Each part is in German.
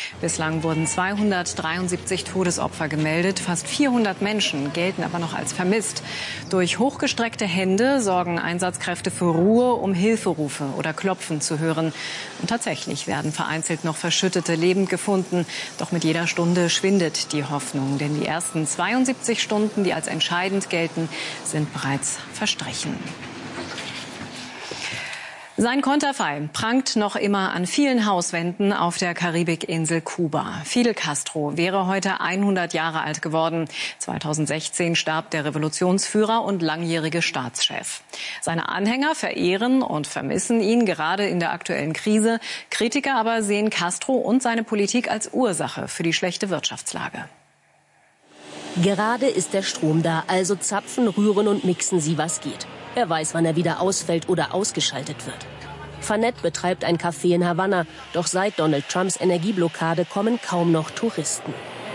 Bislang wurden 273 Todesopfer gemeldet. Fast 400 Menschen gelten aber noch als vermisst. Durch hochgestreckte Hände sorgen Einsatzkräfte für Ruhe, um Hilferufe oder Klopfen zu hören. Und tatsächlich werden vereinzelt noch Verschüttete lebend gefunden. Doch mit jeder Stunde schwindet die Hoffnung. Denn die ersten 72 Stunden, die als entscheidend gelten, sind bereits verstrichen. Sein Konterfei prangt noch immer an vielen Hauswänden auf der Karibikinsel Kuba. Fidel Castro wäre heute 100 Jahre alt geworden. 2016 starb der Revolutionsführer und langjährige Staatschef. Seine Anhänger verehren und vermissen ihn gerade in der aktuellen Krise. Kritiker aber sehen Castro und seine Politik als Ursache für die schlechte Wirtschaftslage. Gerade ist der Strom da, also zapfen, rühren und mixen Sie, was geht. Wer weiß, wann er wieder ausfällt oder ausgeschaltet wird. Fanet betreibt ein Café in Havanna, doch seit Donald Trumps Energieblockade kommen kaum noch Touristen.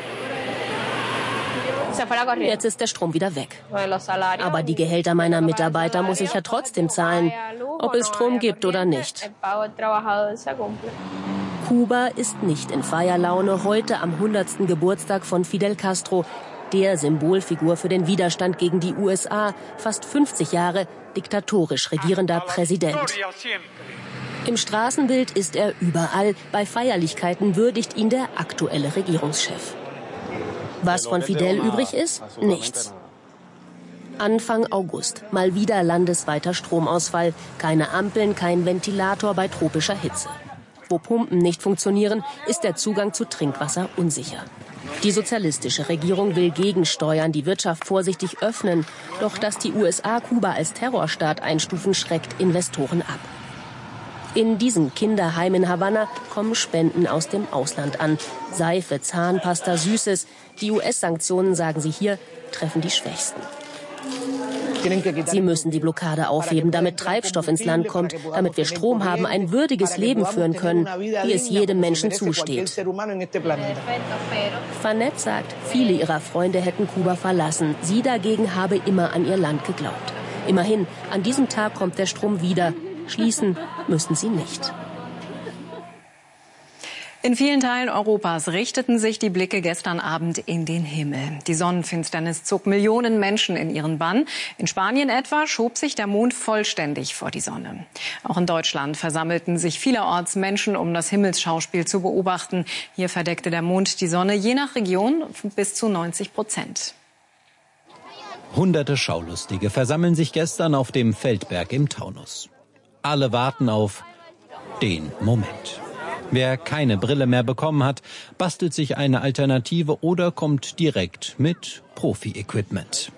Jetzt ist der Strom wieder weg. Aber die Gehälter meiner Mitarbeiter muss ich ja trotzdem zahlen, ob es Strom gibt oder nicht. Kuba ist nicht in Feierlaune heute am 100. Geburtstag von Fidel Castro, der Symbolfigur für den Widerstand gegen die USA, fast 50 Jahre diktatorisch regierender Präsident. Im Straßenbild ist er überall. Bei Feierlichkeiten würdigt ihn der aktuelle Regierungschef. Was von Fidel übrig ist? Nichts. Anfang August, mal wieder landesweiter Stromausfall. Keine Ampeln, kein Ventilator bei tropischer Hitze. Wo Pumpen nicht funktionieren, ist der Zugang zu Trinkwasser unsicher. Die sozialistische Regierung will gegensteuern, die Wirtschaft vorsichtig öffnen. Doch dass die USA Kuba als Terrorstaat einstufen, schreckt Investoren ab. In diesem Kinderheim in Havanna kommen Spenden aus dem Ausland an. Seife, Zahnpasta, Süßes. Die US-Sanktionen, sagen sie hier, treffen die Schwächsten. Sie müssen die Blockade aufheben, damit Treibstoff ins Land kommt, damit wir Strom haben, ein würdiges Leben führen können, wie es jedem Menschen zusteht. Fanet sagt, viele ihrer Freunde hätten Kuba verlassen. Sie dagegen habe immer an ihr Land geglaubt. Immerhin, an diesem Tag kommt der Strom wieder. Schließen müssen sie nicht. In vielen Teilen Europas richteten sich die Blicke gestern Abend in den Himmel. Die Sonnenfinsternis zog Millionen Menschen in ihren Bann. In Spanien etwa schob sich der Mond vollständig vor die Sonne. Auch in Deutschland versammelten sich vielerorts Menschen, um das Himmelsschauspiel zu beobachten. Hier verdeckte der Mond die Sonne je nach Region bis zu 90%. Hunderte Schaulustige versammeln sich gestern auf dem Feldberg im Taunus. Alle warten auf den Moment. Wer keine Brille mehr bekommen hat, bastelt sich eine Alternative oder kommt direkt mit Profi-Equipment.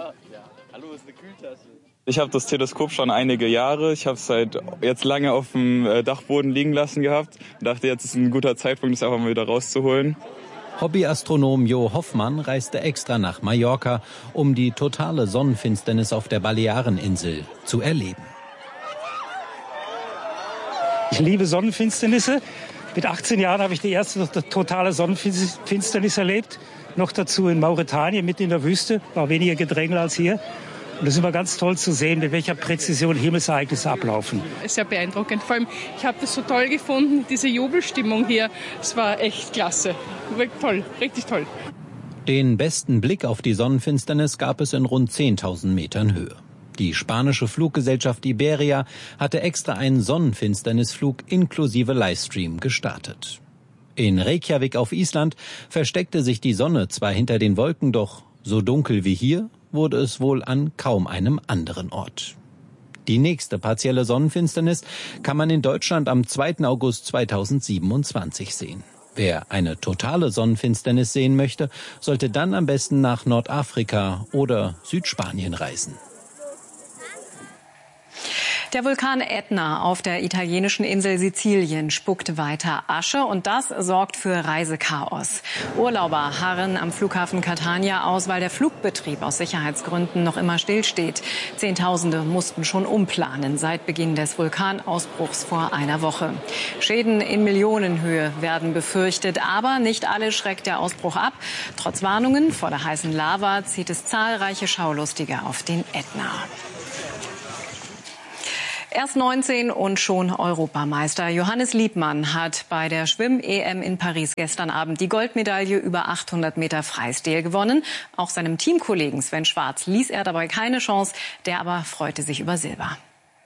Ich habe das Teleskop schon einige Jahre. Ich habe es seit jetzt lange auf dem Dachboden liegen lassen gehabt. Ich dachte, jetzt ist ein guter Zeitpunkt, es einfach mal wieder rauszuholen. Hobbyastronom Jo Hoffmann reiste extra nach Mallorca, um die totale Sonnenfinsternis auf der Baleareninsel zu erleben. Ich liebe Sonnenfinsternisse. Mit 18 Jahren habe ich die erste totale Sonnenfinsternis erlebt. Noch dazu in Mauretanien, mitten in der Wüste. War weniger Gedränge als hier. Und es ist immer ganz toll zu sehen, mit welcher Präzision Himmelsereignisse ablaufen. Sehr beeindruckend. Vor allem, ich habe das so toll gefunden, diese Jubelstimmung hier. Es war echt klasse. Wirklich toll, richtig toll. Den besten Blick auf die Sonnenfinsternis gab es in rund 10.000 Metern Höhe. Die spanische Fluggesellschaft Iberia hatte extra einen Sonnenfinsternisflug inklusive Livestream gestartet. In Reykjavik auf Island versteckte sich die Sonne zwar hinter den Wolken, doch so dunkel wie hier wurde es wohl an kaum einem anderen Ort. Die nächste partielle Sonnenfinsternis kann man in Deutschland am 2. August 2027 sehen. Wer eine totale Sonnenfinsternis sehen möchte, sollte dann am besten nach Nordafrika oder Südspanien reisen. Der Vulkan Ätna auf der italienischen Insel Sizilien spuckt weiter Asche und das sorgt für Reisechaos. Urlauber harren am Flughafen Catania aus, weil der Flugbetrieb aus Sicherheitsgründen noch immer stillsteht. Zehntausende mussten schon umplanen seit Beginn des Vulkanausbruchs vor einer Woche. Schäden in Millionenhöhe werden befürchtet, aber nicht alle schreckt der Ausbruch ab. Trotz Warnungen vor der heißen Lava zieht es zahlreiche Schaulustige auf den Ätna. Erst 19 und schon Europameister. Johannes Liebmann hat bei der Schwimm-EM in Paris gestern Abend die Goldmedaille über 800 Meter Freistil gewonnen. Auch seinem Teamkollegen Sven Schwarz ließ er dabei keine Chance. Der aber freute sich über Silber.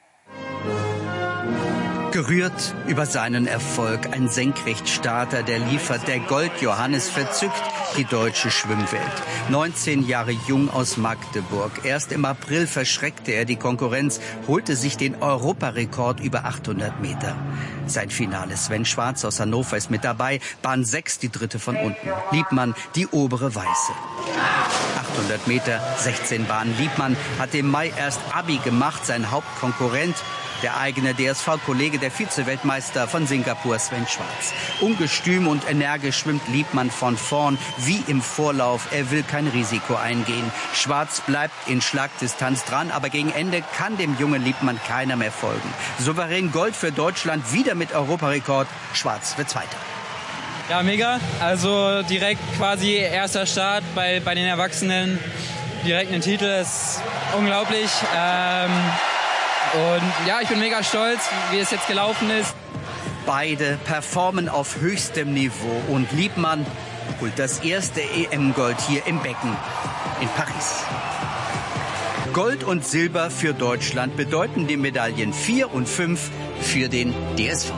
Gerührt über seinen Erfolg, ein Senkrechtstarter, der liefert, der Gold Johannes verzückt die deutsche Schwimmwelt. 19 Jahre jung aus Magdeburg. Erst im April verschreckte er die Konkurrenz, holte sich den Europarekord über 800 Meter. Sein Finale. Sven Schwarz aus Hannover ist mit dabei. Bahn 6, die dritte von unten. Liebmann, die obere weiße. 800 Meter, 16 Bahnen. Liebmann hat im Mai erst Abi gemacht, sein Hauptkonkurrent. Der eigene DSV-Kollege, der Vize-Weltmeister von Singapur, Sven Schwarz. Ungestüm und energisch schwimmt Liebmann von vorn, wie im Vorlauf. Er will kein Risiko eingehen. Schwarz bleibt in Schlagdistanz dran, aber gegen Ende kann dem jungen Liebmann keiner mehr folgen. Souverän Gold für Deutschland, wieder mit Europarekord. Schwarz wird Zweiter. Ja, mega. Also direkt quasi erster Start bei den Erwachsenen. Direkt einen Titel, ist unglaublich. Und ja, ich bin mega stolz, wie es jetzt gelaufen ist. Beide performen auf höchstem Niveau und Liebmann holt das erste EM-Gold hier im Becken in Paris. Gold und Silber für Deutschland bedeuten die Medaillen 4 und 5 für den DSV.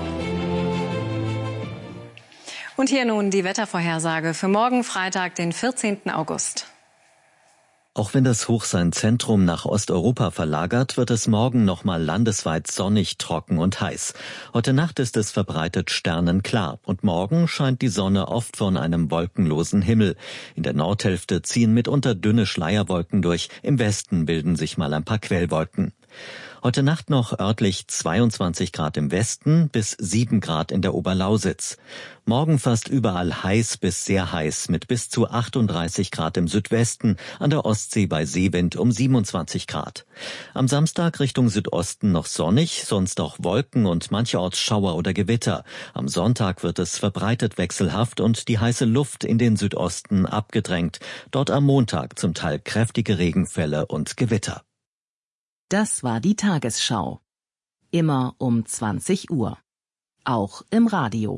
Und hier nun die Wettervorhersage für morgen Freitag, den 14. August. Auch wenn das Hoch sein Zentrum nach Osteuropa verlagert, wird es morgen nochmal landesweit sonnig, trocken und heiß. Heute Nacht ist es verbreitet sternenklar und morgen scheint die Sonne oft von einem wolkenlosen Himmel. In der Nordhälfte ziehen mitunter dünne Schleierwolken durch, im Westen bilden sich mal ein paar Quellwolken. Heute Nacht noch örtlich 22 Grad im Westen bis 7 Grad in der Oberlausitz. Morgen fast überall heiß bis sehr heiß mit bis zu 38 Grad im Südwesten, an der Ostsee bei Seewind um 27 Grad. Am Samstag Richtung Südosten noch sonnig, sonst auch Wolken und mancherorts Schauer oder Gewitter. Am Sonntag wird es verbreitet wechselhaft und die heiße Luft in den Südosten abgedrängt. Dort am Montag zum Teil kräftige Regenfälle und Gewitter. Das war die Tagesschau. Immer um 20 Uhr. Auch im Radio.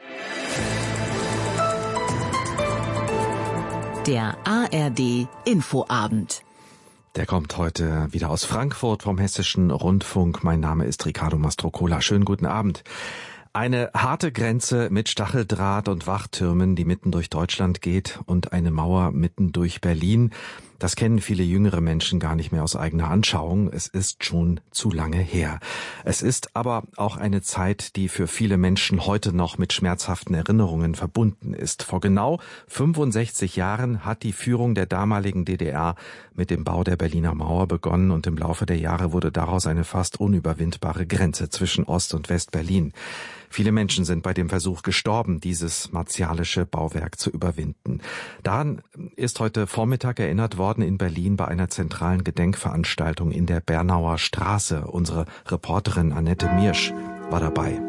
Der ARD Infoabend. Der kommt heute wieder aus Frankfurt vom Hessischen Rundfunk. Mein Name ist Ricardo Mastrocola. Schönen guten Abend. Eine harte Grenze mit Stacheldraht und Wachtürmen, die mitten durch Deutschland geht, und eine Mauer mitten durch Berlin. Das kennen viele jüngere Menschen gar nicht mehr aus eigener Anschauung. Es ist schon zu lange her. Es ist aber auch eine Zeit, die für viele Menschen heute noch mit schmerzhaften Erinnerungen verbunden ist. Vor genau 65 Jahren hat die Führung der damaligen DDR mit dem Bau der Berliner Mauer begonnen und im Laufe der Jahre wurde daraus eine fast unüberwindbare Grenze zwischen Ost- und West-Berlin. Viele Menschen sind bei dem Versuch gestorben, dieses martialische Bauwerk zu überwinden. Daran ist heute Vormittag erinnert worden in Berlin bei einer zentralen Gedenkveranstaltung in der Bernauer Straße. Unsere Reporterin Annette Miersch war dabei.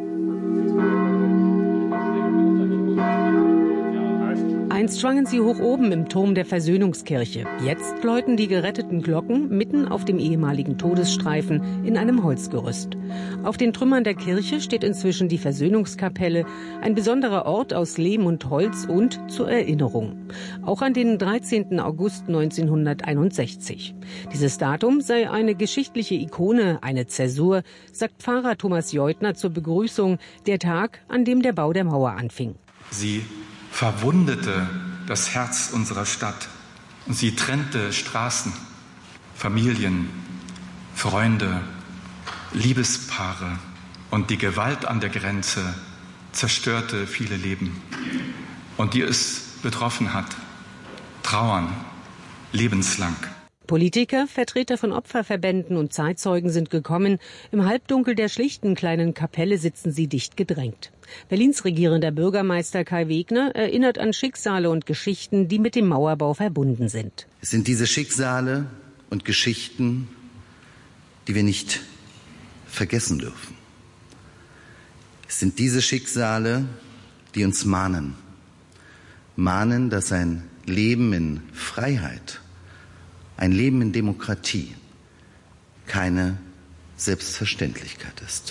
Einst schwangen sie hoch oben im Turm der Versöhnungskirche. Jetzt läuten die geretteten Glocken mitten auf dem ehemaligen Todesstreifen in einem Holzgerüst. Auf den Trümmern der Kirche steht inzwischen die Versöhnungskapelle, ein besonderer Ort aus Lehm und Holz und zur Erinnerung. Auch an den 13. August 1961. Dieses Datum sei eine geschichtliche Ikone, eine Zäsur, sagt Pfarrer Thomas Jeutner zur Begrüßung, der Tag, an dem der Bau der Mauer anfing. Sie verwundete das Herz unserer Stadt und sie trennte Straßen, Familien, Freunde, Liebespaare und die Gewalt an der Grenze zerstörte viele Leben. Und die es betroffen hat, trauern lebenslang. Politiker, Vertreter von Opferverbänden und Zeitzeugen sind gekommen. Im Halbdunkel der schlichten kleinen Kapelle sitzen sie dicht gedrängt. Berlins regierender Bürgermeister Kai Wegner erinnert an Schicksale und Geschichten, die mit dem Mauerbau verbunden sind. Es sind diese Schicksale und Geschichten, die wir nicht vergessen dürfen. Es sind diese Schicksale, die uns mahnen, dass ein Leben in Freiheit, ein Leben in Demokratie keine Selbstverständlichkeit ist.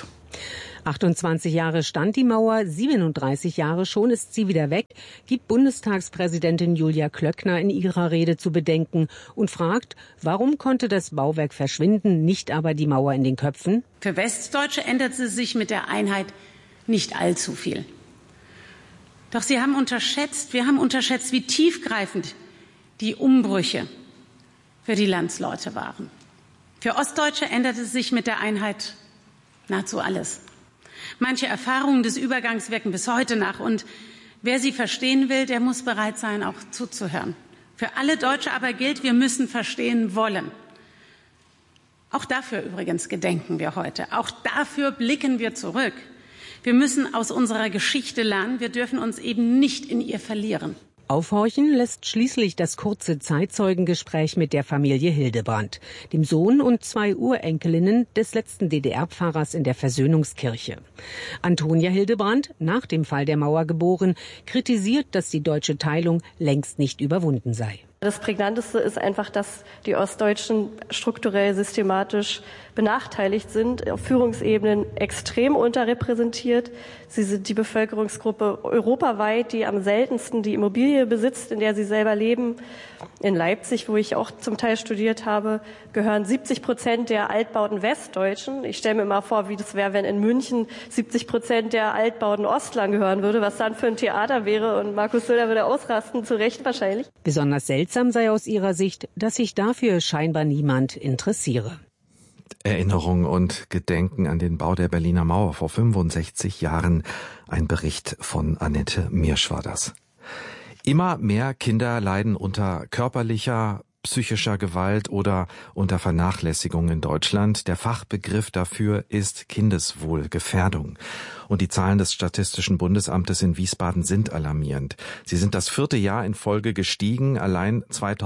28 Jahre stand die Mauer, 37 Jahre schon ist sie wieder weg, gibt Bundestagspräsidentin Julia Klöckner in ihrer Rede zu bedenken und fragt, warum konnte das Bauwerk verschwinden, nicht aber die Mauer in den Köpfen? Für Westdeutsche änderte sich mit der Einheit nicht allzu viel. Doch wir haben unterschätzt, wie tiefgreifend die Umbrüche für die Landsleute waren. Für Ostdeutsche änderte sich mit der Einheit nahezu alles. Manche Erfahrungen des Übergangs wirken bis heute nach. Und wer sie verstehen will, der muss bereit sein, auch zuzuhören. Für alle Deutsche aber gilt, wir müssen verstehen wollen. Auch dafür übrigens gedenken wir heute. Auch dafür blicken wir zurück. Wir müssen aus unserer Geschichte lernen. Wir dürfen uns eben nicht in ihr verlieren. Aufhorchen lässt schließlich das kurze Zeitzeugengespräch mit der Familie Hildebrand, dem Sohn und 2 Urenkelinnen des letzten DDR-Pfarrers in der Versöhnungskirche. Antonia Hildebrand, nach dem Fall der Mauer geboren, kritisiert, dass die deutsche Teilung längst nicht überwunden sei. Das Prägnanteste ist einfach, dass die Ostdeutschen strukturell systematisch benachteiligt sind, auf Führungsebenen extrem unterrepräsentiert. Sie sind die Bevölkerungsgruppe europaweit, die am seltensten die Immobilie besitzt, in der sie selber leben. In Leipzig, wo ich auch zum Teil studiert habe, gehören 70% der Altbauten Westdeutschen. Ich stelle mir mal vor, wie das wäre, wenn in München 70% der Altbauten Ostlern gehören würde, was dann für ein Theater wäre. Und Markus Söder würde ausrasten, zu Recht wahrscheinlich. Besonders seltsam sei aus ihrer Sicht, dass sich dafür scheinbar niemand interessiere. Erinnerung und Gedenken an den Bau der Berliner Mauer vor 65 Jahren. Ein Bericht von Annette Miersch war das. Immer mehr Kinder leiden unter körperlicher, psychischer Gewalt oder unter Vernachlässigung in Deutschland. Der Fachbegriff dafür ist Kindeswohlgefährdung. Und die Zahlen des Statistischen Bundesamtes in Wiesbaden sind alarmierend. Sie sind das 4. Jahr in Folge gestiegen. Allein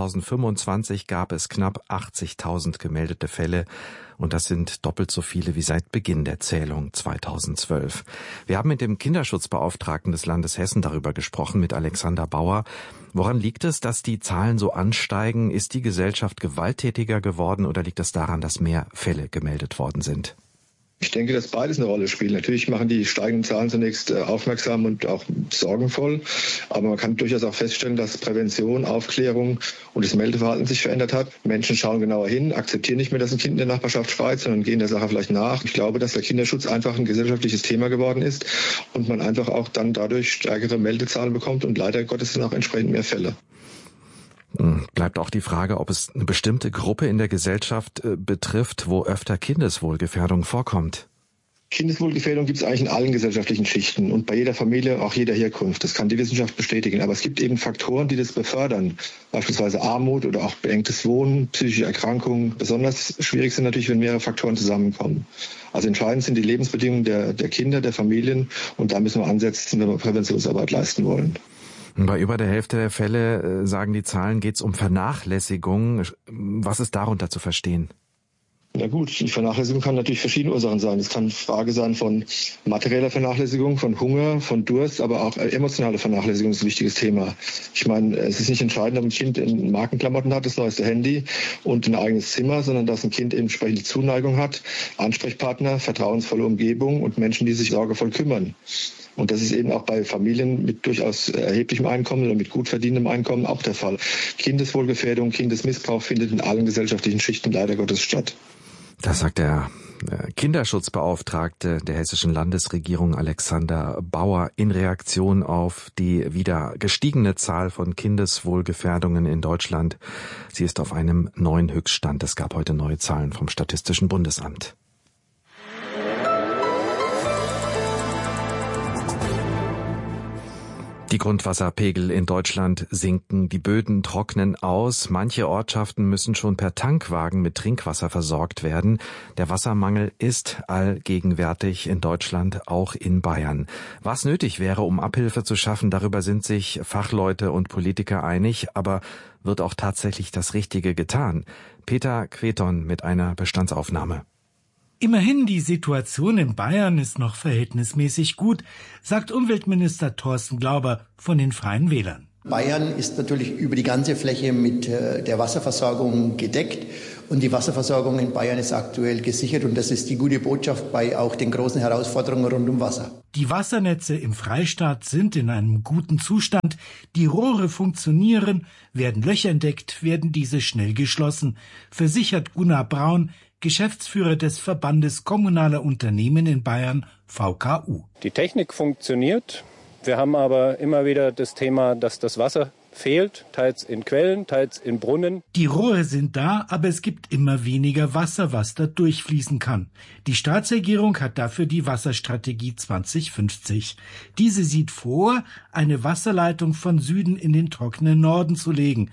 2025 gab es knapp 80.000 gemeldete Fälle. Und das sind doppelt so viele wie seit Beginn der Zählung 2012. Wir haben mit dem Kinderschutzbeauftragten des Landes Hessen darüber gesprochen, mit Alexander Bauer. Woran liegt es, dass die Zahlen so ansteigen? Ist die Gesellschaft gewalttätiger geworden oder liegt es daran, dass mehr Fälle gemeldet worden sind? Ich denke, dass beides eine Rolle spielt. Natürlich machen die steigenden Zahlen zunächst aufmerksam und auch sorgenvoll. Aber man kann durchaus auch feststellen, dass Prävention, Aufklärung und das Meldeverhalten sich verändert hat. Menschen schauen genauer hin, akzeptieren nicht mehr, dass ein Kind in der Nachbarschaft schreit, sondern gehen der Sache vielleicht nach. Ich glaube, dass der Kinderschutz einfach ein gesellschaftliches Thema geworden ist und man einfach auch dann dadurch stärkere Meldezahlen bekommt und leider Gottes sind auch entsprechend mehr Fälle. Bleibt auch die Frage, ob es eine bestimmte Gruppe in der Gesellschaft betrifft, wo öfter Kindeswohlgefährdung vorkommt. Kindeswohlgefährdung gibt es eigentlich in allen gesellschaftlichen Schichten und bei jeder Familie, auch jeder Herkunft. Das kann die Wissenschaft bestätigen. Aber es gibt eben Faktoren, die das befördern. Beispielsweise Armut oder auch beengtes Wohnen, psychische Erkrankungen. Besonders schwierig sind natürlich, wenn mehrere Faktoren zusammenkommen. Also entscheidend sind die Lebensbedingungen der Kinder, der Familien. Und da müssen wir ansetzen, wenn wir Präventionsarbeit leisten wollen. Bei über der Hälfte der Fälle, sagen die Zahlen, geht es um Vernachlässigung. Was ist darunter zu verstehen? Na gut, die Vernachlässigung kann natürlich verschiedene Ursachen sein. Es kann Frage sein von materieller Vernachlässigung, von Hunger, von Durst, aber auch emotionale Vernachlässigung ist ein wichtiges Thema. Ich meine, es ist nicht entscheidend, ob ein Kind Markenklamotten hat, das neueste Handy und ein eigenes Zimmer, sondern dass ein Kind entsprechende Zuneigung hat, Ansprechpartner, vertrauensvolle Umgebung und Menschen, die sich sorgevoll kümmern. Und das ist eben auch bei Familien mit durchaus erheblichem Einkommen oder mit gut verdienendem Einkommen auch der Fall. Kindeswohlgefährdung, Kindesmissbrauch findet in allen gesellschaftlichen Schichten leider Gottes statt. Das sagt der Kinderschutzbeauftragte der hessischen Landesregierung Alexander Bauer in Reaktion auf die wieder gestiegene Zahl von Kindeswohlgefährdungen in Deutschland. Sie ist auf einem neuen Höchststand. Es gab heute neue Zahlen vom Statistischen Bundesamt. Die Grundwasserpegel in Deutschland sinken, die Böden trocknen aus, manche Ortschaften müssen schon per Tankwagen mit Trinkwasser versorgt werden. Der Wassermangel ist allgegenwärtig in Deutschland, auch in Bayern. Was nötig wäre, um Abhilfe zu schaffen, darüber sind sich Fachleute und Politiker einig, aber wird auch tatsächlich das Richtige getan? Peter Queton mit einer Bestandsaufnahme. Immerhin, die Situation in Bayern ist noch verhältnismäßig gut, sagt Umweltminister Thorsten Glauber von den Freien Wählern. Bayern ist natürlich über die ganze Fläche mit der Wasserversorgung gedeckt. Und die Wasserversorgung in Bayern ist aktuell gesichert. Und das ist die gute Botschaft bei auch den großen Herausforderungen rund um Wasser. Die Wassernetze im Freistaat sind in einem guten Zustand. Die Rohre funktionieren. Werden Löcher entdeckt, werden diese schnell geschlossen, versichert Gunnar Braun, Geschäftsführer des Verbandes Kommunaler Unternehmen in Bayern, VKU. Die Technik funktioniert. Wir haben aber immer wieder das Thema, dass das Wasser fehlt, teils in Quellen, teils in Brunnen. Die Rohre sind da, aber es gibt immer weniger Wasser, was da durchfließen kann. Die Staatsregierung hat dafür die Wasserstrategie 2050. Diese sieht vor, eine Wasserleitung von Süden in den trockenen Norden zu legen,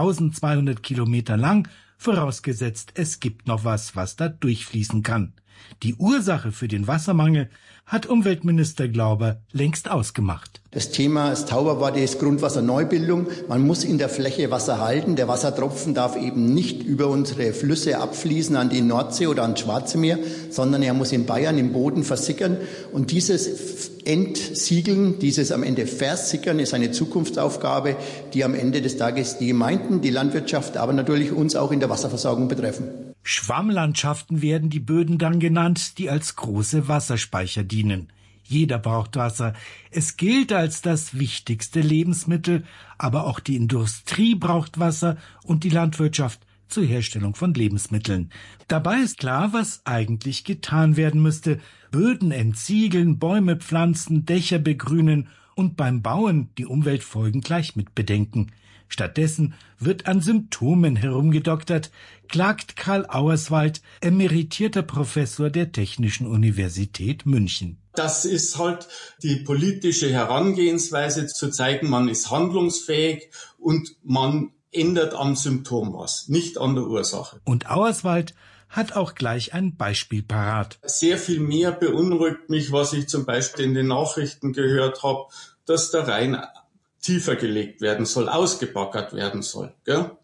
1200 Kilometer lang, vorausgesetzt es gibt noch was da durchfließen kann. Die Ursache für den Wassermangel hat Umweltminister Glauber längst ausgemacht. Das Thema, das Zauberwort ist Grundwasserneubildung. Man muss in der Fläche Wasser halten. Der Wassertropfen darf eben nicht über unsere Flüsse abfließen an die Nordsee oder ans Schwarze Meer, sondern er muss in Bayern im Boden versickern. Und dieses Entsiegeln, dieses am Ende Versickern ist eine Zukunftsaufgabe, die am Ende des Tages die Gemeinden, die Landwirtschaft, aber natürlich uns auch in der Wasserversorgung betreffen. Schwammlandschaften werden die Böden dann genannt, die als große Wasserspeicher dienen. Jeder braucht Wasser. Es gilt als das wichtigste Lebensmittel, aber auch die Industrie braucht Wasser und die Landwirtschaft zur Herstellung von Lebensmitteln. Dabei ist klar, was eigentlich getan werden müsste. Böden entsiegeln, Bäume pflanzen, Dächer begrünen und beim Bauen die Umweltfolgen gleich mit bedenken. Stattdessen wird an Symptomen herumgedoktert, klagt Karl Auerswald, emeritierter Professor der Technischen Universität München. Das ist halt die politische Herangehensweise, zu zeigen, man ist handlungsfähig und man ändert am Symptom was, nicht an der Ursache. Und Auerswald hat auch gleich ein Beispiel parat. Sehr viel mehr beunruhigt mich, was ich zum Beispiel in den Nachrichten gehört habe, dass der Rhein tiefer gelegt werden soll, ausgebaggert werden soll, gell?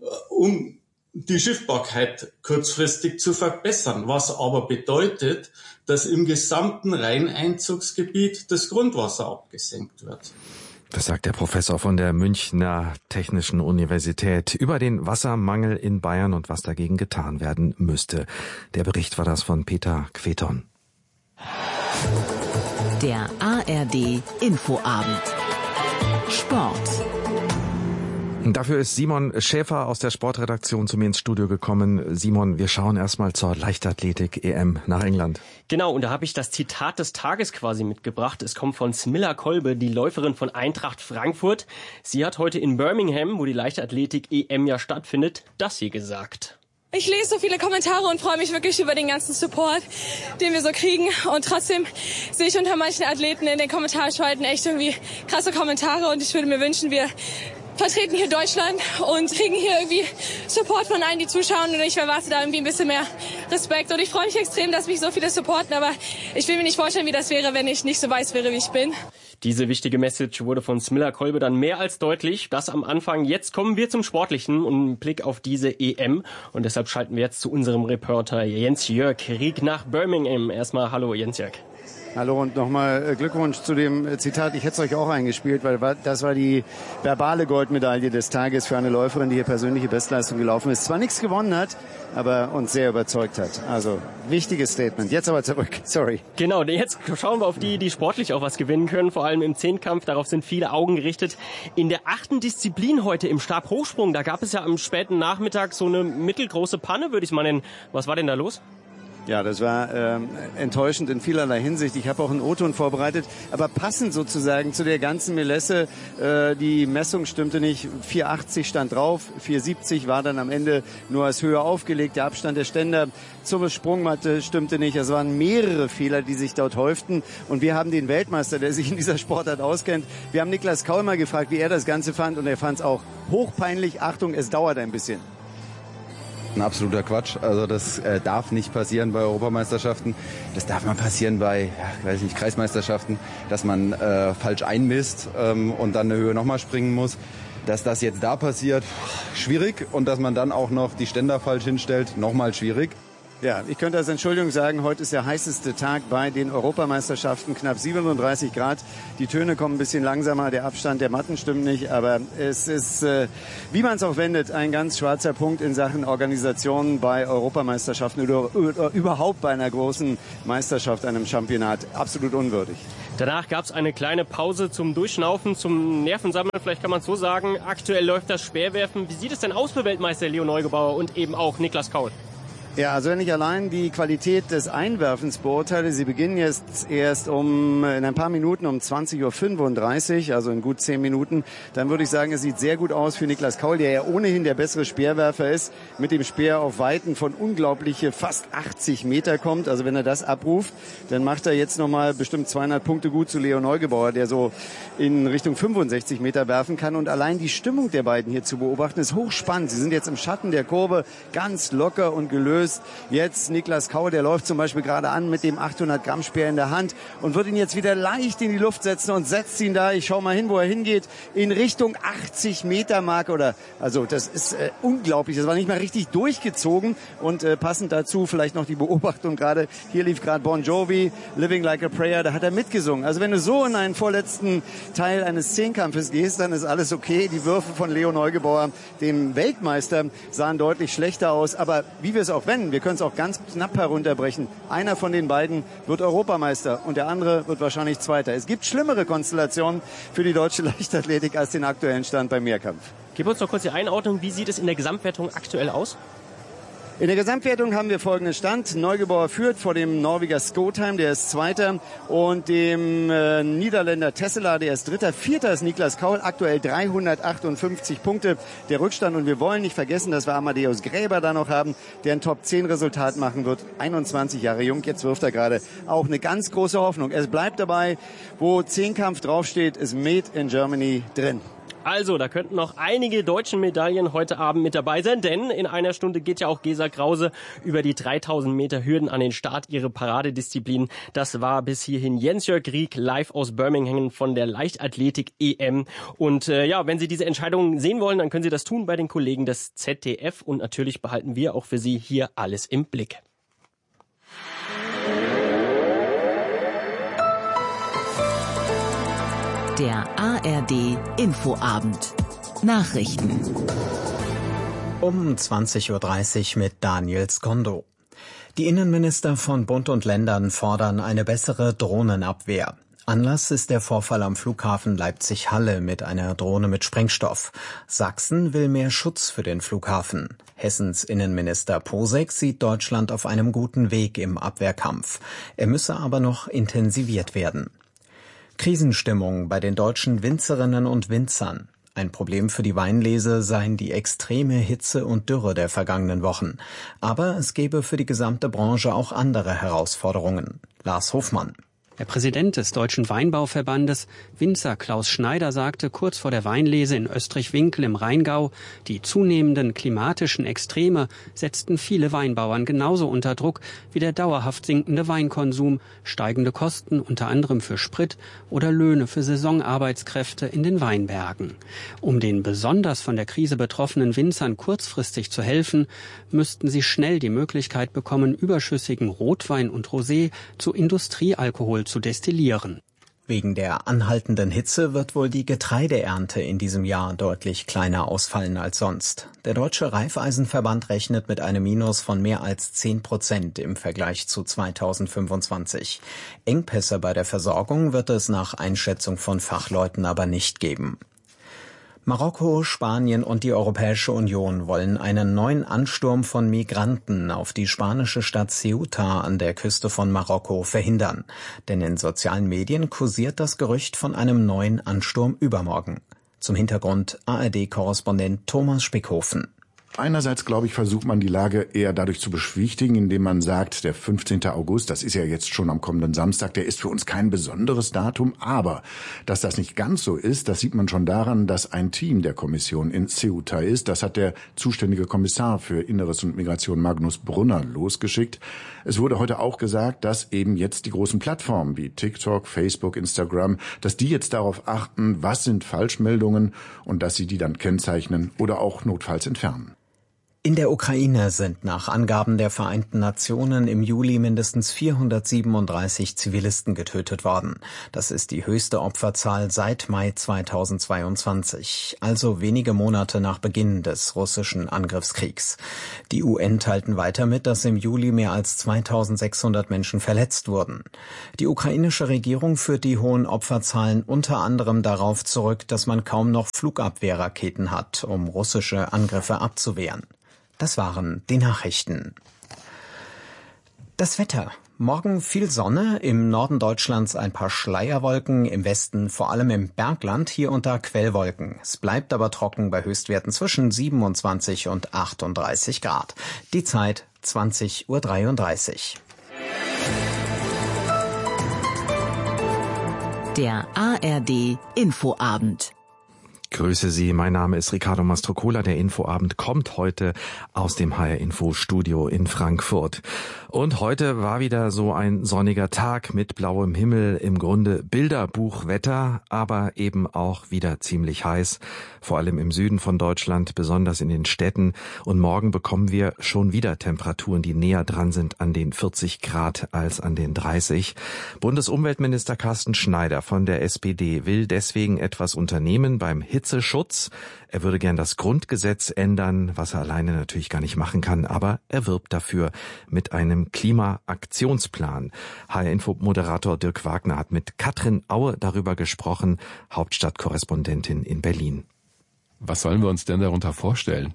Um die Schiffbarkeit kurzfristig zu verbessern, was aber bedeutet, dass im gesamten Rheineinzugsgebiet das Grundwasser abgesenkt wird. Das sagt der Professor von der Münchner Technischen Universität über den Wassermangel in Bayern und was dagegen getan werden müsste. Der Bericht war das von Peter Queton. Der ARD Infoabend. Sport. Dafür ist Simon Schäfer aus der Sportredaktion zu mir ins Studio gekommen. Simon, wir schauen erstmal zur Leichtathletik-EM nach England. Genau, und da habe ich das Zitat des Tages quasi mitgebracht. Es kommt von Smilla Kolbe, die Läuferin von Eintracht Frankfurt. Sie hat heute in Birmingham, wo die Leichtathletik-EM ja stattfindet, das hier gesagt. Ich lese so viele Kommentare und freue mich wirklich über den ganzen Support, den wir so kriegen. Und trotzdem sehe ich unter manchen Athleten in den Kommentarspalten echt irgendwie krasse Kommentare. Und ich würde mir wünschen, wir vertreten hier Deutschland und kriegen hier irgendwie Support von allen, die zuschauen. Und ich erwarte da irgendwie ein bisschen mehr Respekt. Und ich freue mich extrem, dass mich so viele supporten. Aber ich will mir nicht vorstellen, wie das wäre, wenn ich nicht so weiß wäre, wie ich bin. Diese wichtige Message wurde von Smilla Kolbe dann mehr als deutlich. Das am Anfang. Jetzt kommen wir zum Sportlichen und einen Blick auf diese EM. Und deshalb schalten wir jetzt zu unserem Reporter Jens-Jörg Rieck nach Birmingham. Erstmal hallo Jens-Jörg. Hallo und nochmal Glückwunsch zu dem Zitat. Ich hätte es euch auch eingespielt, weil das war die verbale Goldmedaille des Tages für eine Läuferin, die hier persönliche Bestleistung gelaufen ist. Zwar nichts gewonnen hat, aber uns sehr überzeugt hat. Also wichtiges Statement. Jetzt aber zurück. Sorry. Genau, jetzt schauen wir auf die sportlich auch was gewinnen können. Vor allem im Zehnkampf. Darauf sind viele Augen gerichtet. In der 8. Disziplin heute im Stabhochsprung, da gab es ja am späten Nachmittag so eine mittelgroße Panne, würde ich es mal nennen. Was war denn da los? Ja, das war enttäuschend in vielerlei Hinsicht. Ich habe auch einen O-Ton vorbereitet, aber passend sozusagen zu der ganzen Melesse. Die Messung stimmte nicht. 4,80 stand drauf, 4,70 war dann am Ende nur als höher aufgelegt. Der Abstand der Ständer zur Sprungmatte stimmte nicht. Es waren mehrere Fehler, die sich dort häuften. Und wir haben den Weltmeister, der sich in dieser Sportart auskennt. Wir haben Niklas Kaul mal gefragt, wie er das Ganze fand. Und er fand es auch hochpeinlich. Achtung, es dauert ein bisschen. Ein absoluter Quatsch. Also das darf nicht passieren bei Europameisterschaften. Das darf mal passieren bei, weiß nicht, Kreismeisterschaften, dass man falsch einmisst und dann eine Höhe nochmal springen muss. Dass das jetzt da passiert, schwierig. Und dass man dann auch noch die Ständer falsch hinstellt, nochmal schwierig. Ja, ich könnte als Entschuldigung sagen, heute ist der heißeste Tag bei den Europameisterschaften, knapp 37 Grad. Die Töne kommen ein bisschen langsamer, der Abstand der Matten stimmt nicht, aber es ist, wie man es auch wendet, ein ganz schwarzer Punkt in Sachen Organisation bei Europameisterschaften oder überhaupt bei einer großen Meisterschaft, einem Championat. Absolut unwürdig. Danach gab es eine kleine Pause zum Durchschnaufen, zum Nervensammeln, vielleicht kann man es so sagen. Aktuell läuft das Speerwerfen. Wie sieht es denn aus für Weltmeister Leo Neugebauer und eben auch Niklas Kaul? Ja, also wenn ich allein die Qualität des Einwerfens beurteile, sie beginnen jetzt erst in ein paar Minuten um 20.35 Uhr, also in gut 10 Minuten, dann würde ich sagen, es sieht sehr gut aus für Niklas Kaul, der ja ohnehin der bessere Speerwerfer ist, mit dem Speer auf Weiten von unglaubliche fast 80 Meter kommt. Also wenn er das abruft, dann macht er jetzt nochmal bestimmt 200 Punkte gut zu Leo Neugebauer, der so in Richtung 65 Meter werfen kann. Und allein die Stimmung der beiden hier zu beobachten, ist hochspannend. Sie sind jetzt im Schatten der Kurve, ganz locker und gelöst. Jetzt Niklas Kaul, der läuft zum Beispiel gerade an mit dem 800 Gramm Speer in der Hand und wird ihn jetzt wieder leicht in die Luft setzen und setzt ihn da, ich schau mal hin, wo er hingeht, in Richtung 80 Meter Marke also das ist unglaublich, das war nicht mal richtig durchgezogen und passend dazu vielleicht noch die Beobachtung gerade, hier lief gerade Bon Jovi, Living Like a Prayer, da hat er mitgesungen. Also wenn du so in einen vorletzten Teil eines Zehnkampfes gehst, dann ist alles okay. Die Würfe von Leo Neugebauer, dem Weltmeister, sahen deutlich schlechter aus, aber wie wir es auch wir können es auch ganz knapp herunterbrechen. Einer von den beiden wird Europameister und der andere wird wahrscheinlich Zweiter. Es gibt schlimmere Konstellationen für die deutsche Leichtathletik als den aktuellen Stand beim Mehrkampf. Gib uns noch kurz die Einordnung. Wie sieht es in der Gesamtwertung aktuell aus? In der Gesamtwertung haben wir folgenden Stand. Neugebauer führt vor dem Norweger Skotheim, der ist Zweiter, und dem Niederländer Tessela, der ist Dritter. Vierter ist Niklas Kaul, aktuell 358 Punkte der Rückstand. Und wir wollen nicht vergessen, dass wir Amadeus Gräber da noch haben, der ein Top-10-Resultat machen wird. 21 Jahre jung, jetzt wirft er gerade auch eine ganz große Hoffnung. Es bleibt dabei, wo Zehnkampf draufsteht, ist Made in Germany drin. Also, da könnten noch einige deutsche Medaillen heute Abend mit dabei sein, denn in einer Stunde geht ja auch Gesa Krause über die 3000 Meter Hürden an den Start, ihre Paradedisziplin. Das war bis hierhin Jens-Jörg Rieck live aus Birmingham von der Leichtathletik-EM. Und wenn Sie diese Entscheidung sehen wollen, dann können Sie das tun bei den Kollegen des ZDF. Und natürlich behalten wir auch für Sie hier alles im Blick. Der ARD Infoabend. Nachrichten. Um 20.30 Uhr mit Daniel Skondo. Die Innenminister von Bund und Ländern fordern eine bessere Drohnenabwehr. Anlass ist der Vorfall am Flughafen Leipzig-Halle mit einer Drohne mit Sprengstoff. Sachsen will mehr Schutz für den Flughafen. Hessens Innenminister Posek sieht Deutschland auf einem guten Weg im Abwehrkampf. Er müsse aber noch intensiviert werden. Krisenstimmung bei den deutschen Winzerinnen und Winzern. Ein Problem für die Weinlese seien die extreme Hitze und Dürre der vergangenen Wochen. Aber es gebe für die gesamte Branche auch andere Herausforderungen. Lars Hofmann. Der Präsident des Deutschen Weinbauverbandes, Winzer Klaus Schneider, sagte kurz vor der Weinlese in Österreich-Winkel im Rheingau, die zunehmenden klimatischen Extreme setzten viele Weinbauern genauso unter Druck wie der dauerhaft sinkende Weinkonsum, steigende Kosten unter anderem für Sprit oder Löhne für Saisonarbeitskräfte in den Weinbergen. Um den besonders von der Krise betroffenen Winzern kurzfristig zu helfen, müssten sie schnell die Möglichkeit bekommen, überschüssigen Rotwein und Rosé zu Industriealkohol zu destillieren. Wegen der anhaltenden Hitze wird wohl die Getreideernte in diesem Jahr deutlich kleiner ausfallen als sonst. Der Deutsche Reifeisenverband rechnet mit einem Minus von mehr als 10% im Vergleich zu 2025. Engpässe bei der Versorgung wird es nach Einschätzung von Fachleuten aber nicht geben. Marokko, Spanien und die Europäische Union wollen einen neuen Ansturm von Migranten auf die spanische Stadt Ceuta an der Küste von Marokko verhindern. Denn in sozialen Medien kursiert das Gerücht von einem neuen Ansturm übermorgen. Zum Hintergrund ARD-Korrespondent Thomas Spickhofen. Einerseits, glaube ich, versucht man die Lage eher dadurch zu beschwichtigen, indem man sagt, der 15. August, das ist ja jetzt schon am kommenden Samstag, der ist für uns kein besonderes Datum. Aber dass das nicht ganz so ist, das sieht man schon daran, dass ein Team der Kommission in Ceuta ist. Das hat der zuständige Kommissar für Inneres und Migration Magnus Brunner losgeschickt. Es wurde heute auch gesagt, dass eben jetzt die großen Plattformen wie TikTok, Facebook, Instagram, dass die jetzt darauf achten, was sind Falschmeldungen und dass sie die dann kennzeichnen oder auch notfalls entfernen. In der Ukraine sind nach Angaben der Vereinten Nationen im Juli mindestens 437 Zivilisten getötet worden. Das ist die höchste Opferzahl seit Mai 2022, also wenige Monate nach Beginn des russischen Angriffskriegs. Die UN teilten weiter mit, dass im Juli mehr als 2600 Menschen verletzt wurden. Die ukrainische Regierung führt die hohen Opferzahlen unter anderem darauf zurück, dass man kaum noch Flugabwehrraketen hat, um russische Angriffe abzuwehren. Das waren die Nachrichten. Das Wetter. Morgen viel Sonne, im Norden Deutschlands ein paar Schleierwolken, im Westen vor allem im Bergland hier und da Quellwolken. Es bleibt aber trocken bei Höchstwerten zwischen 27 und 38 Grad. Die Zeit 20:33 Uhr. Der ARD Infoabend. Grüße Sie, mein Name ist Ricardo Mastrocola. Der Infoabend kommt heute aus dem HR Info Studio in Frankfurt. Und heute war wieder so ein sonniger Tag mit blauem Himmel, im Grunde Bilderbuchwetter, aber eben auch wieder ziemlich heiß, vor allem im Süden von Deutschland, besonders in den Städten. Und morgen bekommen wir schon wieder Temperaturen, die näher dran sind an den 40 Grad als an den 30. Bundesumweltminister Carsten Schneider von der SPD will deswegen etwas unternehmen beim Hitzeschutz. Er würde gern das Grundgesetz ändern, was er alleine natürlich gar nicht machen kann, aber er wirbt dafür mit einem Klimaaktionsplan. HR-Info-Moderator Dirk Wagner hat mit Katrin Aue darüber gesprochen, Hauptstadtkorrespondentin in Berlin. Was sollen wir uns denn darunter vorstellen?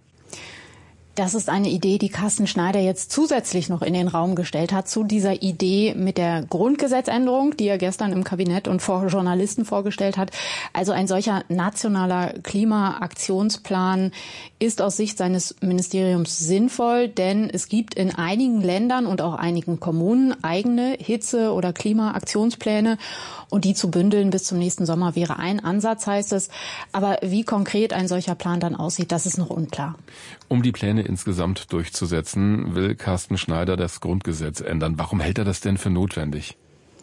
Das ist eine Idee, die Carsten Schneider jetzt zusätzlich noch in den Raum gestellt hat zu dieser Idee mit der Grundgesetzänderung, die er gestern im Kabinett und vor Journalisten vorgestellt hat. Also ein solcher nationaler Klimaaktionsplan ist aus Sicht seines Ministeriums sinnvoll, denn es gibt in einigen Ländern und auch einigen Kommunen eigene Hitze- oder Klimaaktionspläne und die zu bündeln bis zum nächsten Sommer wäre ein Ansatz, heißt es. Aber wie konkret ein solcher Plan dann aussieht, das ist noch unklar. Um die Pläne insgesamt durchzusetzen, will Carsten Schneider das Grundgesetz ändern. Warum hält er das denn für notwendig?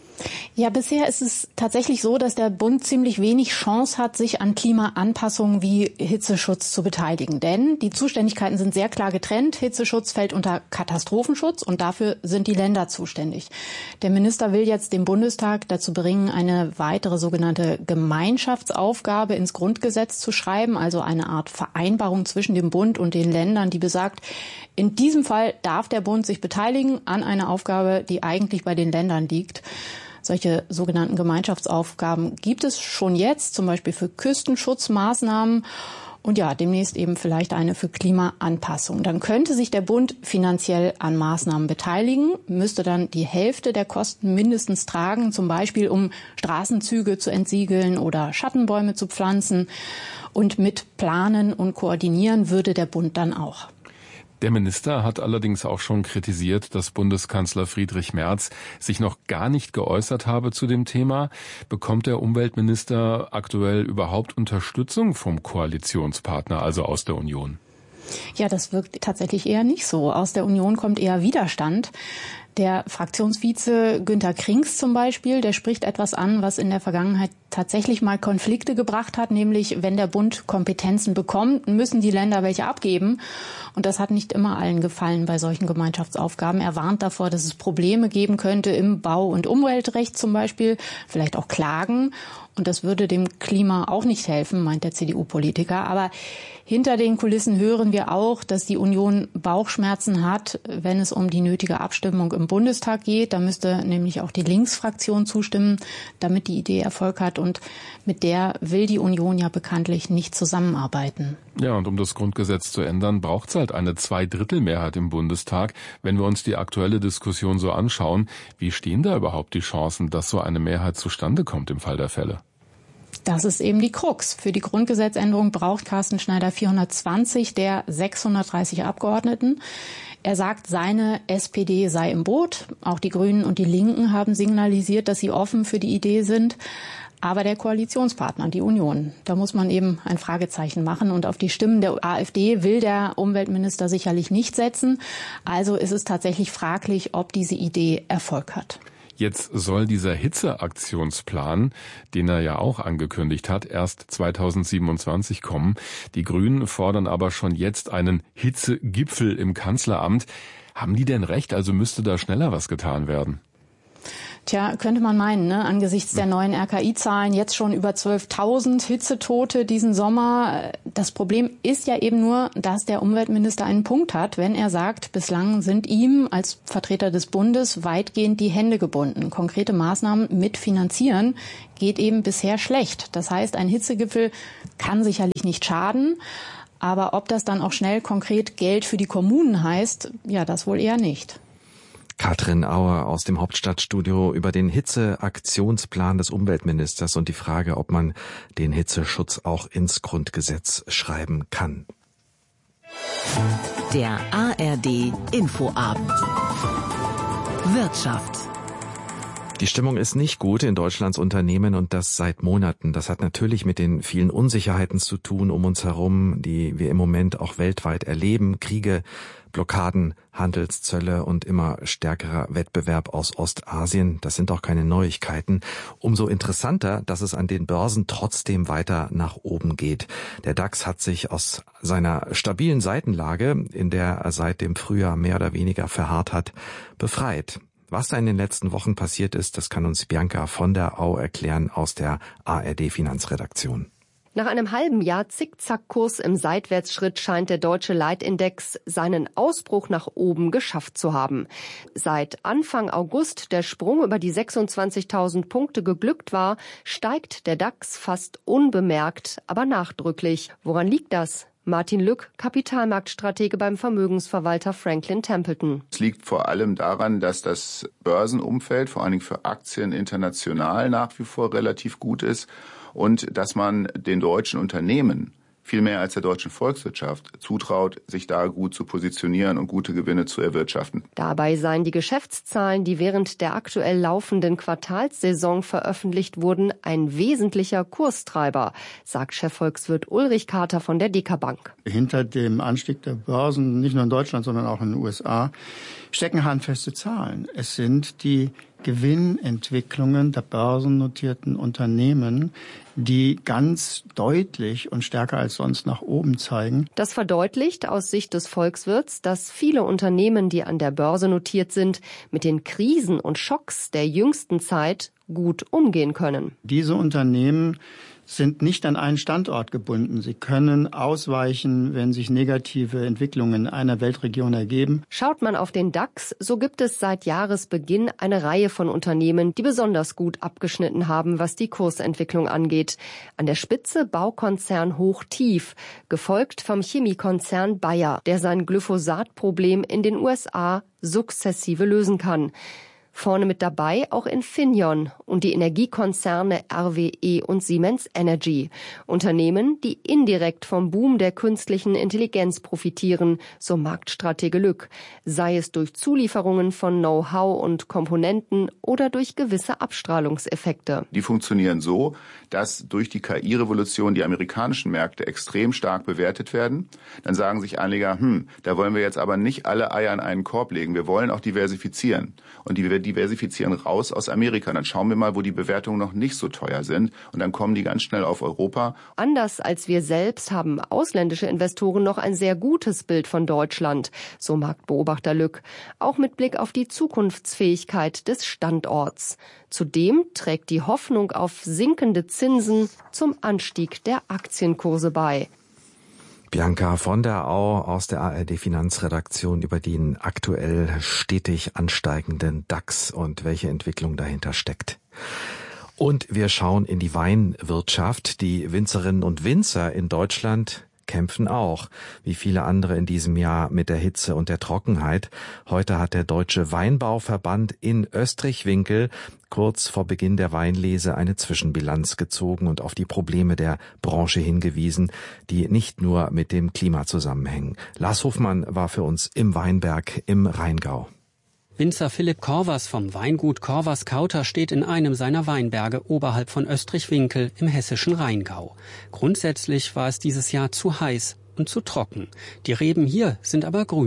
Ja, bisher ist es tatsächlich so, dass der Bund ziemlich wenig Chance hat, sich an Klimaanpassungen wie Hitzeschutz zu beteiligen. Denn die Zuständigkeiten sind sehr klar getrennt. Hitzeschutz fällt unter Katastrophenschutz und dafür sind die Länder zuständig. Der Minister will jetzt den Bundestag dazu bringen, eine weitere sogenannte Gemeinschaftsaufgabe ins Grundgesetz zu schreiben, also eine Art Vereinbarung zwischen dem Bund und den Ländern, die besagt, in diesem Fall darf der Bund sich beteiligen an einer Aufgabe, die eigentlich bei den Ländern liegt. Solche sogenannten Gemeinschaftsaufgaben gibt es schon jetzt, zum Beispiel für Küstenschutzmaßnahmen und ja, demnächst eben vielleicht eine für Klimaanpassung. Dann könnte sich der Bund finanziell an Maßnahmen beteiligen, müsste dann die Hälfte der Kosten mindestens tragen, zum Beispiel um Straßenzüge zu entsiegeln oder Schattenbäume zu pflanzen. Und mit planen und koordinieren würde der Bund dann auch. Der Minister hat allerdings auch schon kritisiert, dass Bundeskanzler Friedrich Merz sich noch gar nicht geäußert habe zu dem Thema. Bekommt der Umweltminister aktuell überhaupt Unterstützung vom Koalitionspartner, also aus der Union? Ja, das wirkt tatsächlich eher nicht so. Aus der Union kommt eher Widerstand. Der Fraktionsvize Günter Krings zum Beispiel, der spricht etwas an, was in der Vergangenheit tatsächlich mal Konflikte gebracht hat, nämlich wenn der Bund Kompetenzen bekommt, müssen die Länder welche abgeben. Und das hat nicht immer allen gefallen bei solchen Gemeinschaftsaufgaben. Er warnt davor, dass es Probleme geben könnte im Bau- und Umweltrecht zum Beispiel, vielleicht auch Klagen. Und das würde dem Klima auch nicht helfen, meint der CDU-Politiker. Aber hinter den Kulissen hören wir auch, dass die Union Bauchschmerzen hat, wenn es um die nötige Abstimmung im Bundestag geht. Da müsste nämlich auch die Linksfraktion zustimmen, damit die Idee Erfolg hat. Und mit der will die Union ja bekanntlich nicht zusammenarbeiten. Ja, und um das Grundgesetz zu ändern, braucht es halt eine Zweidrittelmehrheit im Bundestag. Wenn wir uns die aktuelle Diskussion so anschauen, wie stehen da überhaupt die Chancen, dass so eine Mehrheit zustande kommt im Fall der Fälle? Das ist eben die Krux. Für die Grundgesetzänderung braucht Carsten Schneider 420 der 630 Abgeordneten. Er sagt, seine SPD sei im Boot. Auch die Grünen und die Linken haben signalisiert, dass sie offen für die Idee sind. Aber der Koalitionspartner, die Union, da muss man eben ein Fragezeichen machen. Und auf die Stimmen der AfD will der Umweltminister sicherlich nicht setzen. Also ist es tatsächlich fraglich, ob diese Idee Erfolg hat. Jetzt soll dieser Hitzeaktionsplan, den er ja auch angekündigt hat, erst 2027 kommen. Die Grünen fordern aber schon jetzt einen Hitzegipfel im Kanzleramt. Haben die denn recht? Also müsste da schneller was getan werden? Tja, könnte man meinen, ne? Angesichts der neuen RKI-Zahlen jetzt schon über 12.000 Hitzetote diesen Sommer. Das Problem ist ja eben nur, dass der Umweltminister einen Punkt hat, wenn er sagt, bislang sind ihm als Vertreter des Bundes weitgehend die Hände gebunden. Konkrete Maßnahmen mitfinanzieren geht eben bisher schlecht. Das heißt, ein Hitzegipfel kann sicherlich nicht schaden. Aber ob das dann auch schnell konkret Geld für die Kommunen heißt, ja, das wohl eher nicht. Katrin Auer aus dem Hauptstadtstudio über den Hitzeaktionsplan des Umweltministers und die Frage, ob man den Hitzeschutz auch ins Grundgesetz schreiben kann. Der ARD Infoabend. Wirtschaft. Die Stimmung ist nicht gut in Deutschlands Unternehmen und das seit Monaten. Das hat natürlich mit den vielen Unsicherheiten zu tun um uns herum, die wir im Moment auch weltweit erleben. Kriege, Blockaden, Handelszölle und immer stärkerer Wettbewerb aus Ostasien. Das sind auch keine Neuigkeiten. Umso interessanter, dass es an den Börsen trotzdem weiter nach oben geht. Der DAX hat sich aus seiner stabilen Seitenlage, in der er seit dem Frühjahr mehr oder weniger verharrt hat, befreit. Was da in den letzten Wochen passiert ist, das kann uns Bianca von der Au erklären aus der ARD Finanzredaktion. Nach einem halben Jahr Zickzackkurs im Seitwärtsschritt scheint der deutsche Leitindex seinen Ausbruch nach oben geschafft zu haben. Seit Anfang August der Sprung über die 26.000 Punkte geglückt war, steigt der DAX fast unbemerkt, aber nachdrücklich. Woran liegt das? Martin Lück, Kapitalmarktstratege beim Vermögensverwalter Franklin Templeton. Es liegt vor allem daran, dass das Börsenumfeld, vor allen Dingen für Aktien international, nach wie vor relativ gut ist und dass man den deutschen Unternehmen viel mehr als der deutschen Volkswirtschaft zutraut, sich da gut zu positionieren und gute Gewinne zu erwirtschaften. Dabei seien die Geschäftszahlen, die während der aktuell laufenden Quartalssaison veröffentlicht wurden, ein wesentlicher Kurstreiber, sagt Chefvolkswirt Ulrich Kater von der DK Bank. Hinter dem Anstieg der Börsen, nicht nur in Deutschland, sondern auch in den USA, stecken handfeste Zahlen. Es sind die Gewinnentwicklungen der börsennotierten Unternehmen, die ganz deutlich und stärker als sonst nach oben zeigen. Das verdeutlicht aus Sicht des Volkswirts, dass viele Unternehmen, die an der Börse notiert sind, mit den Krisen und Schocks der jüngsten Zeit gut umgehen können. Diese Unternehmen sind nicht an einen Standort gebunden. Sie können ausweichen, wenn sich negative Entwicklungen in einer Weltregion ergeben. Schaut man auf den DAX, so gibt es seit Jahresbeginn eine Reihe von Unternehmen, die besonders gut abgeschnitten haben, was die Kursentwicklung angeht. An der Spitze Baukonzern Hochtief, gefolgt vom Chemiekonzern Bayer, der sein Glyphosat-Problem in den USA sukzessive lösen kann. Vorne mit dabei auch Infineon und die Energiekonzerne RWE und Siemens Energy. Unternehmen, die indirekt vom Boom der künstlichen Intelligenz profitieren, so Marktstratege Lück. Sei es durch Zulieferungen von Know-how und Komponenten oder durch gewisse Abstrahlungseffekte. Die funktionieren so, dass durch die KI-Revolution die amerikanischen Märkte extrem stark bewertet werden. Dann sagen sich Anleger, da wollen wir jetzt aber nicht alle Eier in einen Korb legen. Wir wollen auch diversifizieren. Und die diversifizieren raus aus Amerika. Dann schauen wir mal, wo die Bewertungen noch nicht so teuer sind. Und dann kommen die ganz schnell auf Europa. Anders als wir selbst haben ausländische Investoren noch ein sehr gutes Bild von Deutschland, so Marktbeobachter Lück. Auch mit Blick auf die Zukunftsfähigkeit des Standorts. Zudem trägt die Hoffnung auf sinkende Zinsen zum Anstieg der Aktienkurse bei. Bianca von der Au aus der ARD Finanzredaktion über den aktuell stetig ansteigenden DAX und welche Entwicklung dahinter steckt. Und wir schauen in die Weinwirtschaft. Die Winzerinnen und Winzer in Deutschland kämpfen auch, wie viele andere in diesem Jahr, mit der Hitze und der Trockenheit. Heute hat der Deutsche Weinbauverband in Österreich-Winkel kurz vor Beginn der Weinlese eine Zwischenbilanz gezogen und auf die Probleme der Branche hingewiesen, die nicht nur mit dem Klima zusammenhängen. Lars Hofmann war für uns im Weinberg im Rheingau. Winzer Philipp Korvers vom Weingut Korvers-Kauter steht in einem seiner Weinberge oberhalb von Österreich-Winkel im hessischen Rheingau. Grundsätzlich war es dieses Jahr zu heiß und zu trocken. Die Reben hier sind aber grün.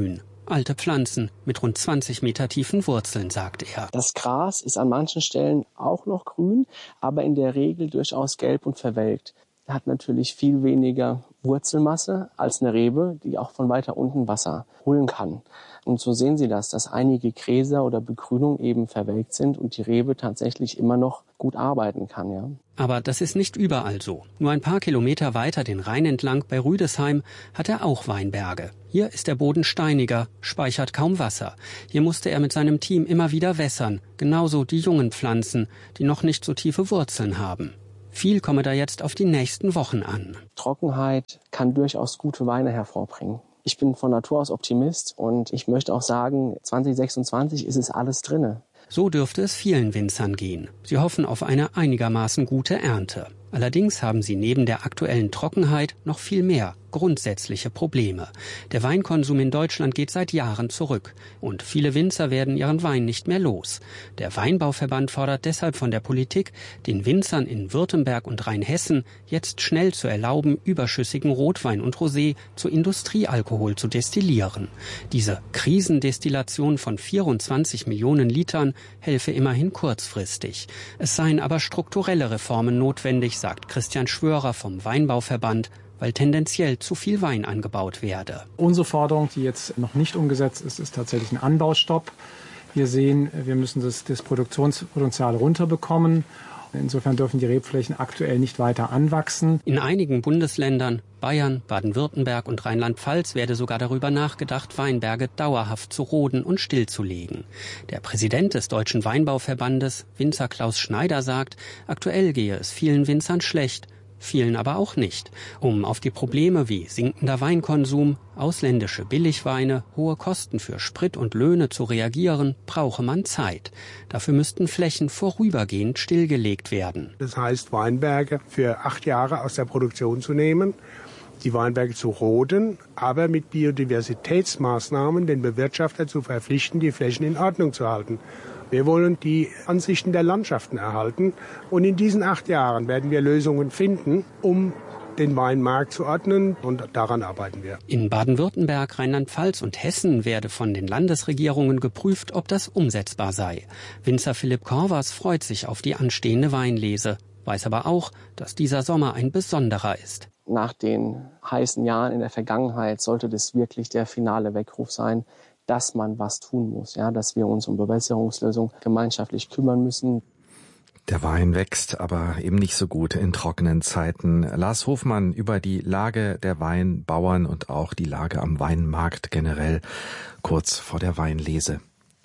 alte Pflanzen mit rund 20 Meter tiefen Wurzeln, sagt er. Das Gras ist an manchen Stellen auch noch grün, aber in der Regel durchaus gelb und verwelkt. Er hat natürlich viel weniger Wurzelmasse als eine Rebe, die auch von weiter unten Wasser holen kann. Und so sehen Sie das, dass einige Gräser oder Begrünung eben verwelkt sind und die Rebe tatsächlich immer noch gut arbeiten kann. Ja. Aber das ist nicht überall so. Nur ein paar Kilometer weiter den Rhein entlang bei Rüdesheim hat er auch Weinberge. Hier ist der Boden steiniger, speichert kaum Wasser. Hier musste er mit seinem Team immer wieder wässern, genauso die jungen Pflanzen, die noch nicht so tiefe Wurzeln haben. Viel komme da jetzt auf die nächsten Wochen an. Trockenheit kann durchaus gute Weine hervorbringen. Ich bin von Natur aus Optimist und ich möchte auch sagen, 2026 ist es alles drinne. So dürfte es vielen Winzern gehen. Sie hoffen auf eine einigermaßen gute Ernte. Allerdings haben sie neben der aktuellen Trockenheit noch viel mehr grundsätzliche Probleme. Der Weinkonsum in Deutschland geht seit Jahren zurück und viele Winzer werden ihren Wein nicht mehr los. Der Weinbauverband fordert deshalb von der Politik, den Winzern in Württemberg und Rheinhessen jetzt schnell zu erlauben, überschüssigen Rotwein und Rosé zu Industriealkohol zu destillieren. Diese Krisendestillation von 24 Millionen Litern helfe immerhin kurzfristig. Es seien aber strukturelle Reformen notwendig, sagt Christian Schwörer vom Weinbauverband, weil tendenziell zu viel Wein angebaut werde. Unsere Forderung, die jetzt noch nicht umgesetzt ist, ist tatsächlich ein Anbaustopp. Wir sehen, wir müssen das Produktionspotenzial runterbekommen. Insofern dürfen die Rebflächen aktuell nicht weiter anwachsen. In einigen Bundesländern, Bayern, Baden-Württemberg und Rheinland-Pfalz, werde sogar darüber nachgedacht, Weinberge dauerhaft zu roden und stillzulegen. Der Präsident des Deutschen Weinbauverbandes, Winzer Klaus Schneider, sagt, aktuell gehe es vielen Winzern schlecht, vielen aber auch nicht. Um auf die Probleme wie sinkender Weinkonsum, ausländische Billigweine, hohe Kosten für Sprit und Löhne zu reagieren, brauche man Zeit. Dafür müssten Flächen vorübergehend stillgelegt werden. Das heißt, Weinberge für 8 Jahre aus der Produktion zu nehmen, die Weinberge zu roden, aber mit Biodiversitätsmaßnahmen den Bewirtschafter zu verpflichten, die Flächen in Ordnung zu halten. Wir wollen die Ansichten der Landschaften erhalten und in diesen 8 Jahren werden wir Lösungen finden, um den Weinmarkt zu ordnen und daran arbeiten wir. In Baden-Württemberg, Rheinland-Pfalz und Hessen werde von den Landesregierungen geprüft, ob das umsetzbar sei. Winzer Philipp Korvers freut sich auf die anstehende Weinlese, weiß aber auch, dass dieser Sommer ein besonderer ist. Nach den heißen Jahren in der Vergangenheit sollte das wirklich der finale Weckruf sein, dass man was tun muss, ja, dass wir uns um Bewässerungslösungen gemeinschaftlich kümmern müssen. Der Wein wächst, aber eben nicht so gut in trockenen Zeiten. Lars Hofmann über die Lage der Weinbauern und auch die Lage am Weinmarkt generell kurz vor der Weinlese.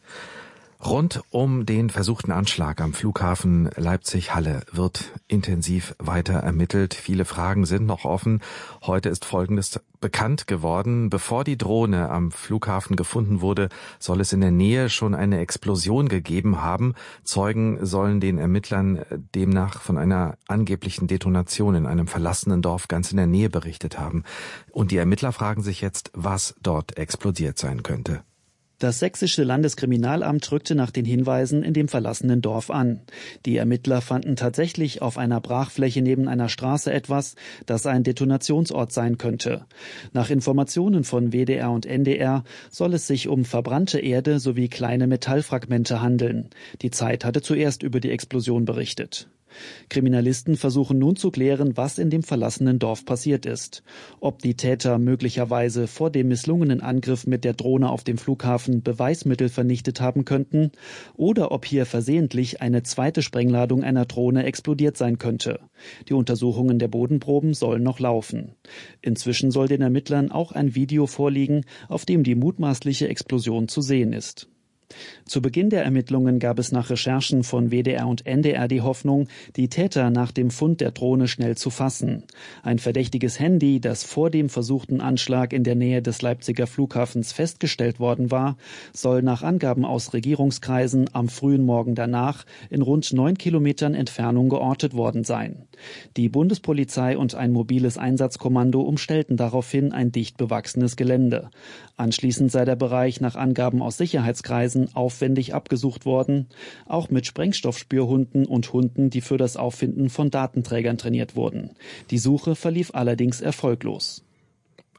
Rund um den versuchten Anschlag am Flughafen Leipzig-Halle wird intensiv weiter ermittelt. Viele Fragen sind noch offen. Heute ist Folgendes bekannt geworden. Bevor die Drohne am Flughafen gefunden wurde, soll es in der Nähe schon eine Explosion gegeben haben. Zeugen sollen den Ermittlern demnach von einer angeblichen Detonation in einem verlassenen Dorf ganz in der Nähe berichtet haben. Und die Ermittler fragen sich jetzt, was dort explodiert sein könnte. Das sächsische Landeskriminalamt rückte nach den Hinweisen in dem verlassenen Dorf an. Die Ermittler fanden tatsächlich auf einer Brachfläche neben einer Straße etwas, das ein Detonationsort sein könnte. Nach Informationen von WDR und NDR soll es sich um verbrannte Erde sowie kleine Metallfragmente handeln. Die Zeit hatte zuerst über die Explosion berichtet. Kriminalisten versuchen nun zu klären, was in dem verlassenen Dorf passiert ist. Ob die Täter möglicherweise vor dem misslungenen Angriff mit der Drohne auf dem Flughafen Beweismittel vernichtet haben könnten oder ob hier versehentlich eine zweite Sprengladung einer Drohne explodiert sein könnte. Die Untersuchungen der Bodenproben sollen noch laufen. Inzwischen soll den Ermittlern auch ein Video vorliegen, auf dem die mutmaßliche Explosion zu sehen ist. Zu Beginn der Ermittlungen gab es nach Recherchen von WDR und NDR die Hoffnung, die Täter nach dem Fund der Drohne schnell zu fassen. Ein verdächtiges Handy, das vor dem versuchten Anschlag in der Nähe des Leipziger Flughafens festgestellt worden war, soll nach Angaben aus Regierungskreisen am frühen Morgen danach in rund 9 Kilometern Entfernung geortet worden sein. Die Bundespolizei und ein mobiles Einsatzkommando umstellten daraufhin ein dicht bewachsenes Gelände. Anschließend sei der Bereich nach Angaben aus Sicherheitskreisen aufwendig abgesucht worden, auch mit Sprengstoffspürhunden und Hunden, die für das Auffinden von Datenträgern trainiert wurden. Die Suche verlief allerdings erfolglos.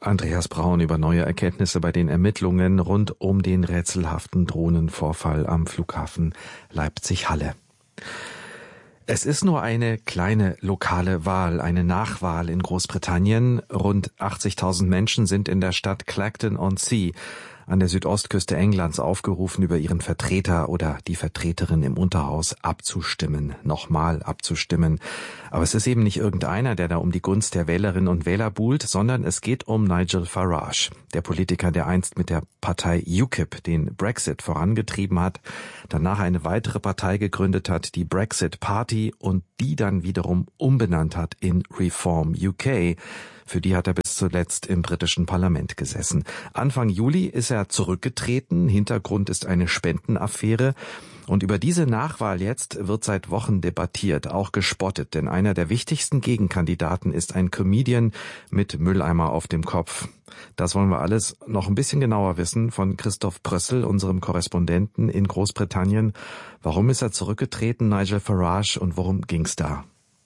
Andreas Braun über neue Erkenntnisse bei den Ermittlungen rund um den rätselhaften Drohnenvorfall am Flughafen Leipzig-Halle. Es ist nur eine kleine lokale Wahl, eine Nachwahl in Großbritannien. Rund 80.000 Menschen sind in der Stadt Clacton-on-Sea an der Südostküste Englands aufgerufen, über ihren Vertreter oder die Vertreterin im Unterhaus abzustimmen, nochmal abzustimmen. Aber es ist eben nicht irgendeiner, der da um die Gunst der Wählerinnen und Wähler buhlt, sondern es geht um Nigel Farage, der Politiker, der einst mit der Partei UKIP den Brexit vorangetrieben hat, danach eine weitere Partei gegründet hat, die Brexit Party, und die dann wiederum umbenannt hat in Reform UK. Für die hat er bis zuletzt im britischen Parlament gesessen. Anfang Juli ist er zurückgetreten. Hintergrund ist eine Spendenaffäre. Und über diese Nachwahl jetzt wird seit Wochen debattiert, auch gespottet. Denn einer der wichtigsten Gegenkandidaten ist ein Comedian mit Mülleimer auf dem Kopf. Das wollen wir alles noch ein bisschen genauer wissen von Christoph Prössel, unserem Korrespondenten in Großbritannien. Warum ist er zurückgetreten, Nigel Farage, und worum ging's da?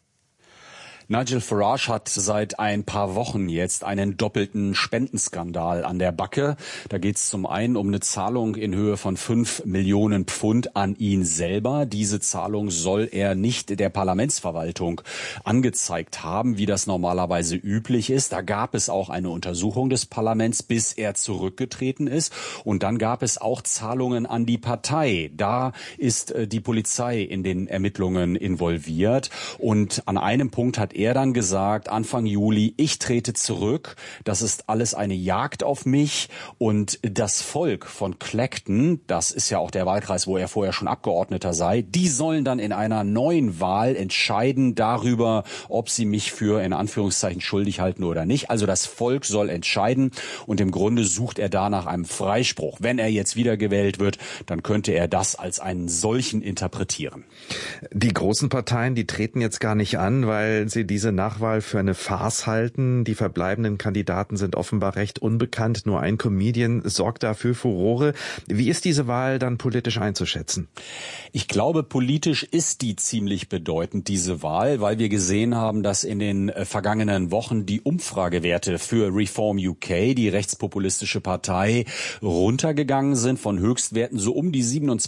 Nigel Farage hat seit ein paar Wochen jetzt einen doppelten Spendenskandal an der Backe. Da geht es zum einen um eine Zahlung in Höhe von 5 Millionen Pfund an ihn selber. Diese Zahlung soll er nicht der Parlamentsverwaltung angezeigt haben, wie das normalerweise üblich ist. Da gab es auch eine Untersuchung des Parlaments, bis er zurückgetreten ist. Und dann gab es auch Zahlungen an die Partei. Da ist die Polizei in den Ermittlungen involviert. Und an einem Punkt hat er dann gesagt, Anfang Juli, ich trete zurück, das ist alles eine Jagd auf mich, und das Volk von Clacton, das ist ja auch der Wahlkreis, wo er vorher schon Abgeordneter sei, die sollen dann in einer neuen Wahl entscheiden darüber, ob sie mich für, in Anführungszeichen, schuldig halten oder nicht. Also das Volk soll entscheiden, und im Grunde sucht er da nach einem Freispruch. Wenn er jetzt wiedergewählt wird, dann könnte er das als einen solchen interpretieren. Die großen Parteien, die treten jetzt gar nicht an, weil sie diese Nachwahl für eine Farce halten. Die verbleibenden Kandidaten sind offenbar recht unbekannt. Nur ein Comedian sorgt dafür Furore. Wie ist diese Wahl dann politisch einzuschätzen? Ich glaube, politisch ist die ziemlich bedeutend, diese Wahl, weil wir gesehen haben, dass in den vergangenen Wochen die Umfragewerte für Reform UK, die rechtspopulistische Partei, runtergegangen sind von Höchstwerten so um die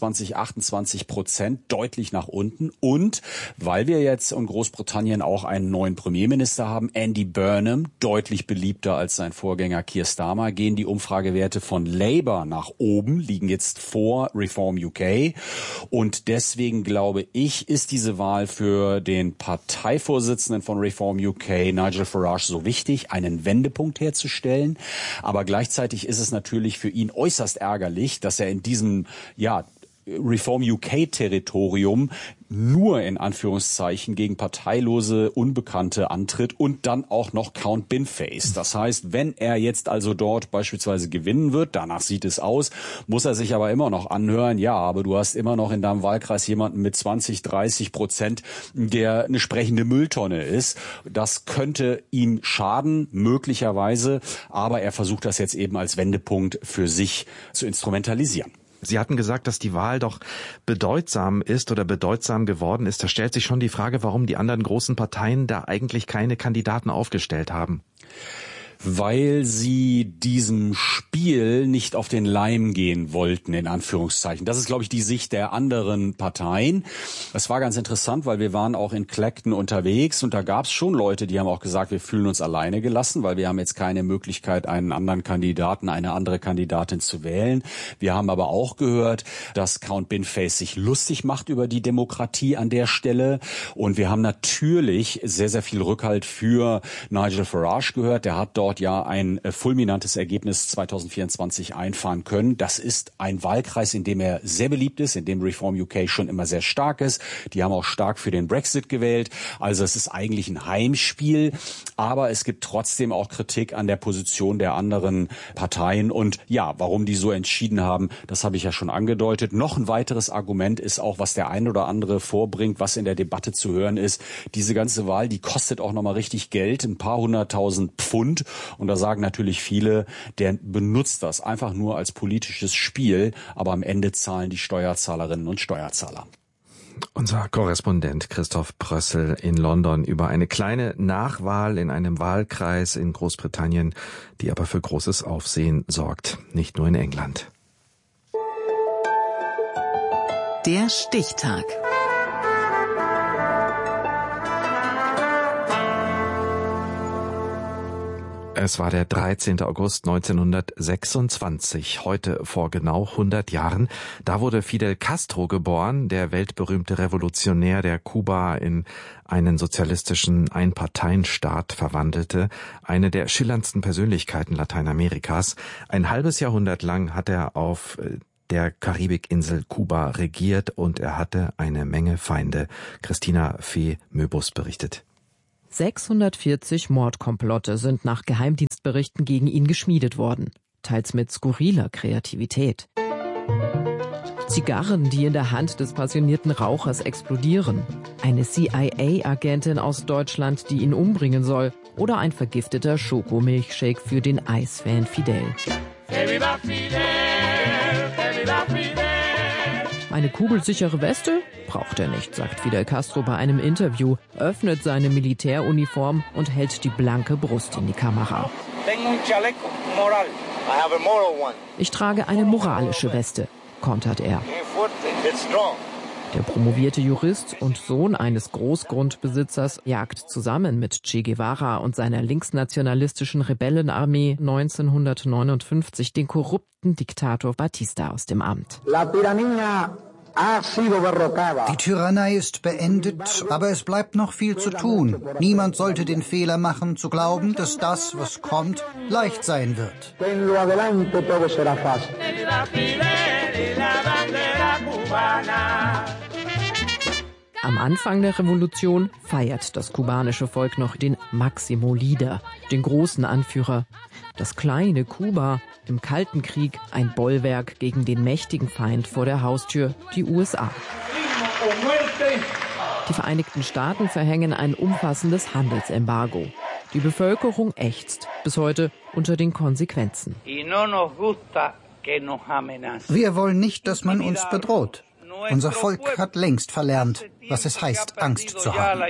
27-28%, deutlich nach unten. Und weil wir jetzt in Großbritannien auch einen neuen Premierminister haben, Andy Burnham, deutlich beliebter als sein Vorgänger Keir Starmer, gehen die Umfragewerte von Labour nach oben, liegen jetzt vor Reform UK. Und deswegen glaube ich, ist diese Wahl für den Parteivorsitzenden von Reform UK, Nigel Farage, so wichtig, einen Wendepunkt herzustellen. Aber gleichzeitig ist es natürlich für ihn äußerst ärgerlich, dass er in diesem, Reform UK-Territorium nur in Anführungszeichen gegen parteilose Unbekannte antritt und dann auch noch Count Binface. Das heißt, wenn er jetzt also dort beispielsweise gewinnen wird, danach sieht es aus, muss er sich aber immer noch anhören, ja, aber du hast immer noch in deinem Wahlkreis jemanden mit 20-30%, der eine sprechende Mülltonne ist. Das könnte ihm schaden, möglicherweise, aber er versucht das jetzt eben als Wendepunkt für sich zu instrumentalisieren. Sie hatten gesagt, dass die Wahl doch bedeutsam ist oder bedeutsam geworden ist. Da stellt sich schon die Frage, warum die anderen großen Parteien da eigentlich keine Kandidaten aufgestellt haben. Weil sie diesem Spiel nicht auf den Leim gehen wollten, in Anführungszeichen. Das ist, glaube ich, die Sicht der anderen Parteien. Es war ganz interessant, weil wir waren auch in Clacton unterwegs und da gab es schon Leute, die haben auch gesagt, wir fühlen uns alleine gelassen, weil wir haben jetzt keine Möglichkeit, einen anderen Kandidaten, eine andere Kandidatin zu wählen. Wir haben aber auch gehört, dass Count Binface sich lustig macht über die Demokratie an der Stelle. Und wir haben natürlich sehr, sehr viel Rückhalt für Nigel Farage gehört. Der hat dort ja ein fulminantes Ergebnis 2024 einfahren können. Das ist ein Wahlkreis, in dem er sehr beliebt ist, in dem Reform UK schon immer sehr stark ist. Die haben auch stark für den Brexit gewählt. Also es ist eigentlich ein Heimspiel. Aber es gibt trotzdem auch Kritik an der Position der anderen Parteien. Und ja, warum die so entschieden haben, das habe ich ja schon angedeutet. Noch ein weiteres Argument ist auch, was der ein oder andere vorbringt, was in der Debatte zu hören ist. Diese ganze Wahl, die kostet auch nochmal richtig Geld, ein paar 100.000 Pfund. Und da sagen natürlich viele, der benutzt das einfach nur als politisches Spiel, aber am Ende zahlen die Steuerzahlerinnen und Steuerzahler. Unser Korrespondent Christoph Prössel in London über eine kleine Nachwahl in einem Wahlkreis in Großbritannien, die aber für großes Aufsehen sorgt, nicht nur in England. Der Stichtag. Es war der 13. August 1926, heute vor genau 100 Jahren. Da wurde Fidel Castro geboren, der weltberühmte Revolutionär, der Kuba in einen sozialistischen Einparteienstaat verwandelte, eine der schillerndsten Persönlichkeiten Lateinamerikas. Ein halbes Jahrhundert lang hat er auf der Karibikinsel Kuba regiert und er hatte eine Menge Feinde. Christina Fee Möbus berichtet. 640 Mordkomplotte sind nach Geheimdienstberichten gegen ihn geschmiedet worden, teils mit skurriler Kreativität. Zigarren, die in der Hand des passionierten Rauchers explodieren, eine CIA-Agentin aus Deutschland, die ihn umbringen soll, oder ein vergifteter Schokomilchshake für den Eisfan Fidel. Eine kugelsichere Weste braucht er nicht, sagt Fidel Castro bei einem Interview, öffnet seine Militäruniform und hält die blanke Brust in die Kamera. Ich trage eine moralische Weste, kontert er. Der promovierte Jurist und Sohn eines Großgrundbesitzers jagt zusammen mit Che Guevara und seiner linksnationalistischen Rebellenarmee 1959 den korrupten Diktator Batista aus dem Amt. Die Tyrannei ist beendet, aber es bleibt noch viel zu tun. Niemand sollte den Fehler machen, zu glauben, dass das, was kommt, leicht sein wird. Am Anfang der Revolution feiert das kubanische Volk noch den Máximo Líder, den großen Anführer. Das kleine Kuba, im Kalten Krieg ein Bollwerk gegen den mächtigen Feind vor der Haustür, die USA. Die Vereinigten Staaten verhängen ein umfassendes Handelsembargo. Die Bevölkerung ächzt bis heute unter den Konsequenzen. Wir wollen nicht, dass man uns bedroht. Unser Volk hat längst verlernt, was es heißt, Angst zu haben.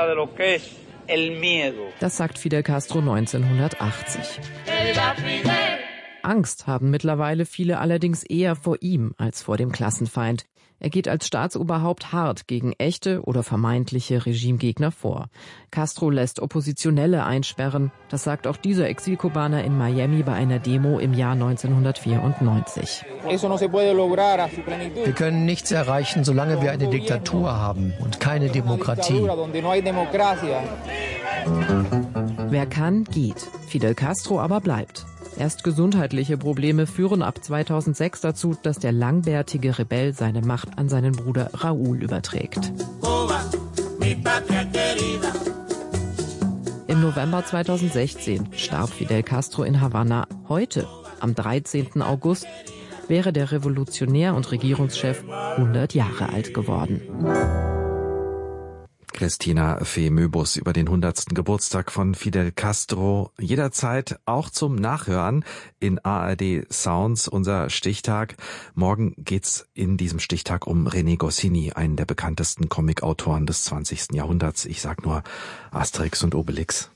Das sagt Fidel Castro 1980. Angst haben mittlerweile viele allerdings eher vor ihm als vor dem Klassenfeind. Er geht als Staatsoberhaupt hart gegen echte oder vermeintliche Regimegegner vor. Castro lässt Oppositionelle einsperren. Das sagt auch dieser Exilkubaner in Miami bei einer Demo im Jahr 1994. Wir können nichts erreichen, solange wir eine Diktatur haben und keine Demokratie. Wer kann, geht. Fidel Castro aber bleibt. Erst gesundheitliche Probleme führen ab 2006 dazu, dass der langbärtige Rebell seine Macht an seinen Bruder Raúl überträgt. Im November 2016 starb Fidel Castro in Havanna. Heute, am 13. August, wäre der Revolutionär und Regierungschef 100 Jahre alt geworden. Christina Fee Möbus über den 100. Geburtstag von Fidel Castro. Jederzeit auch zum Nachhören in ARD Sounds, unser Stichtag. Morgen geht's in diesem Stichtag um René Goscinny, einen der bekanntesten Comicautoren des 20. Jahrhunderts. Ich sag nur Asterix und Obelix.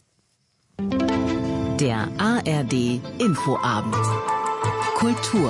Der ARD Infoabend. Kultur.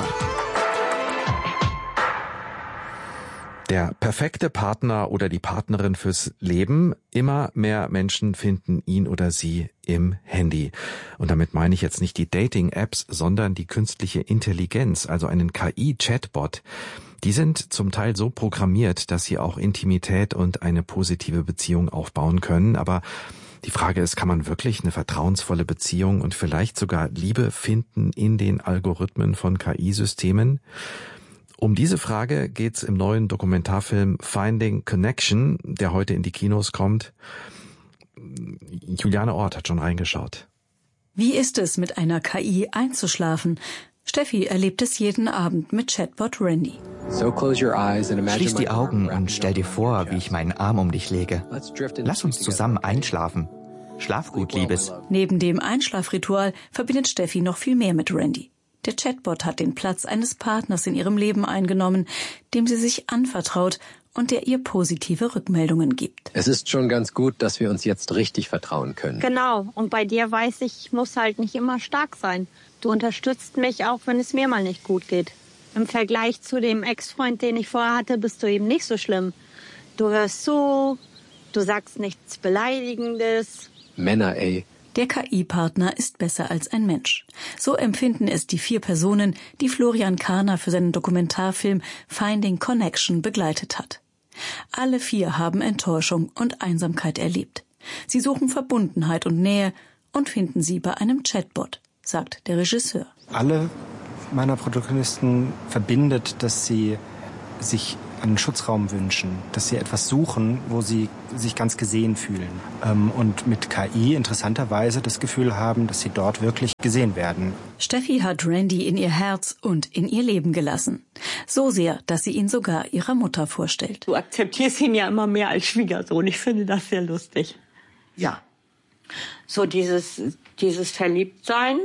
Der perfekte Partner oder die Partnerin fürs Leben. Immer mehr Menschen finden ihn oder sie im Handy. Und damit meine ich jetzt nicht die Dating-Apps, sondern die künstliche Intelligenz, also einen KI-Chatbot. Die sind zum Teil so programmiert, dass sie auch Intimität und eine positive Beziehung aufbauen können. Aber die Frage ist, kann man wirklich eine vertrauensvolle Beziehung und vielleicht sogar Liebe finden in den Algorithmen von KI-Systemen? Um diese Frage geht's im neuen Dokumentarfilm Finding Connection, der heute in die Kinos kommt. Juliane Ort hat schon reingeschaut. Wie ist es, mit einer KI einzuschlafen? Steffi erlebt es jeden Abend mit Chatbot Randy. Schließ die Augen und stell dir vor, wie ich meinen Arm um dich lege. Lass uns zusammen einschlafen. Schlaf gut, Liebes. Neben dem Einschlafritual verbindet Steffi noch viel mehr mit Randy. Der Chatbot hat den Platz eines Partners in ihrem Leben eingenommen, dem sie sich anvertraut und der ihr positive Rückmeldungen gibt. Es ist schon ganz gut, dass wir uns jetzt richtig vertrauen können. Genau. Und bei dir weiß ich muss halt nicht immer stark sein. Du unterstützt mich auch, wenn es mir mal nicht gut geht. Im Vergleich zu dem Ex-Freund, den ich vorher hatte, bist du eben nicht so schlimm. Du hörst zu, du sagst nichts Beleidigendes. Männer, ey. Der KI-Partner ist besser als ein Mensch. So empfinden es die 4 Personen, die Florian Karner für seinen Dokumentarfilm Finding Connection begleitet hat. Alle 4 haben Enttäuschung und Einsamkeit erlebt. Sie suchen Verbundenheit und Nähe und finden sie bei einem Chatbot, sagt der Regisseur. Alle meiner Protagonisten verbindet, dass sie sich einen Schutzraum wünschen, dass sie etwas suchen, wo sie sich ganz gesehen fühlen. Und mit KI interessanterweise das Gefühl haben, dass sie dort wirklich gesehen werden. Steffi hat Randy in ihr Herz und in ihr Leben gelassen. So sehr, dass sie ihn sogar ihrer Mutter vorstellt. Du akzeptierst ihn ja immer mehr als Schwiegersohn. Ich finde das sehr lustig. Ja. So dieses Verliebtsein,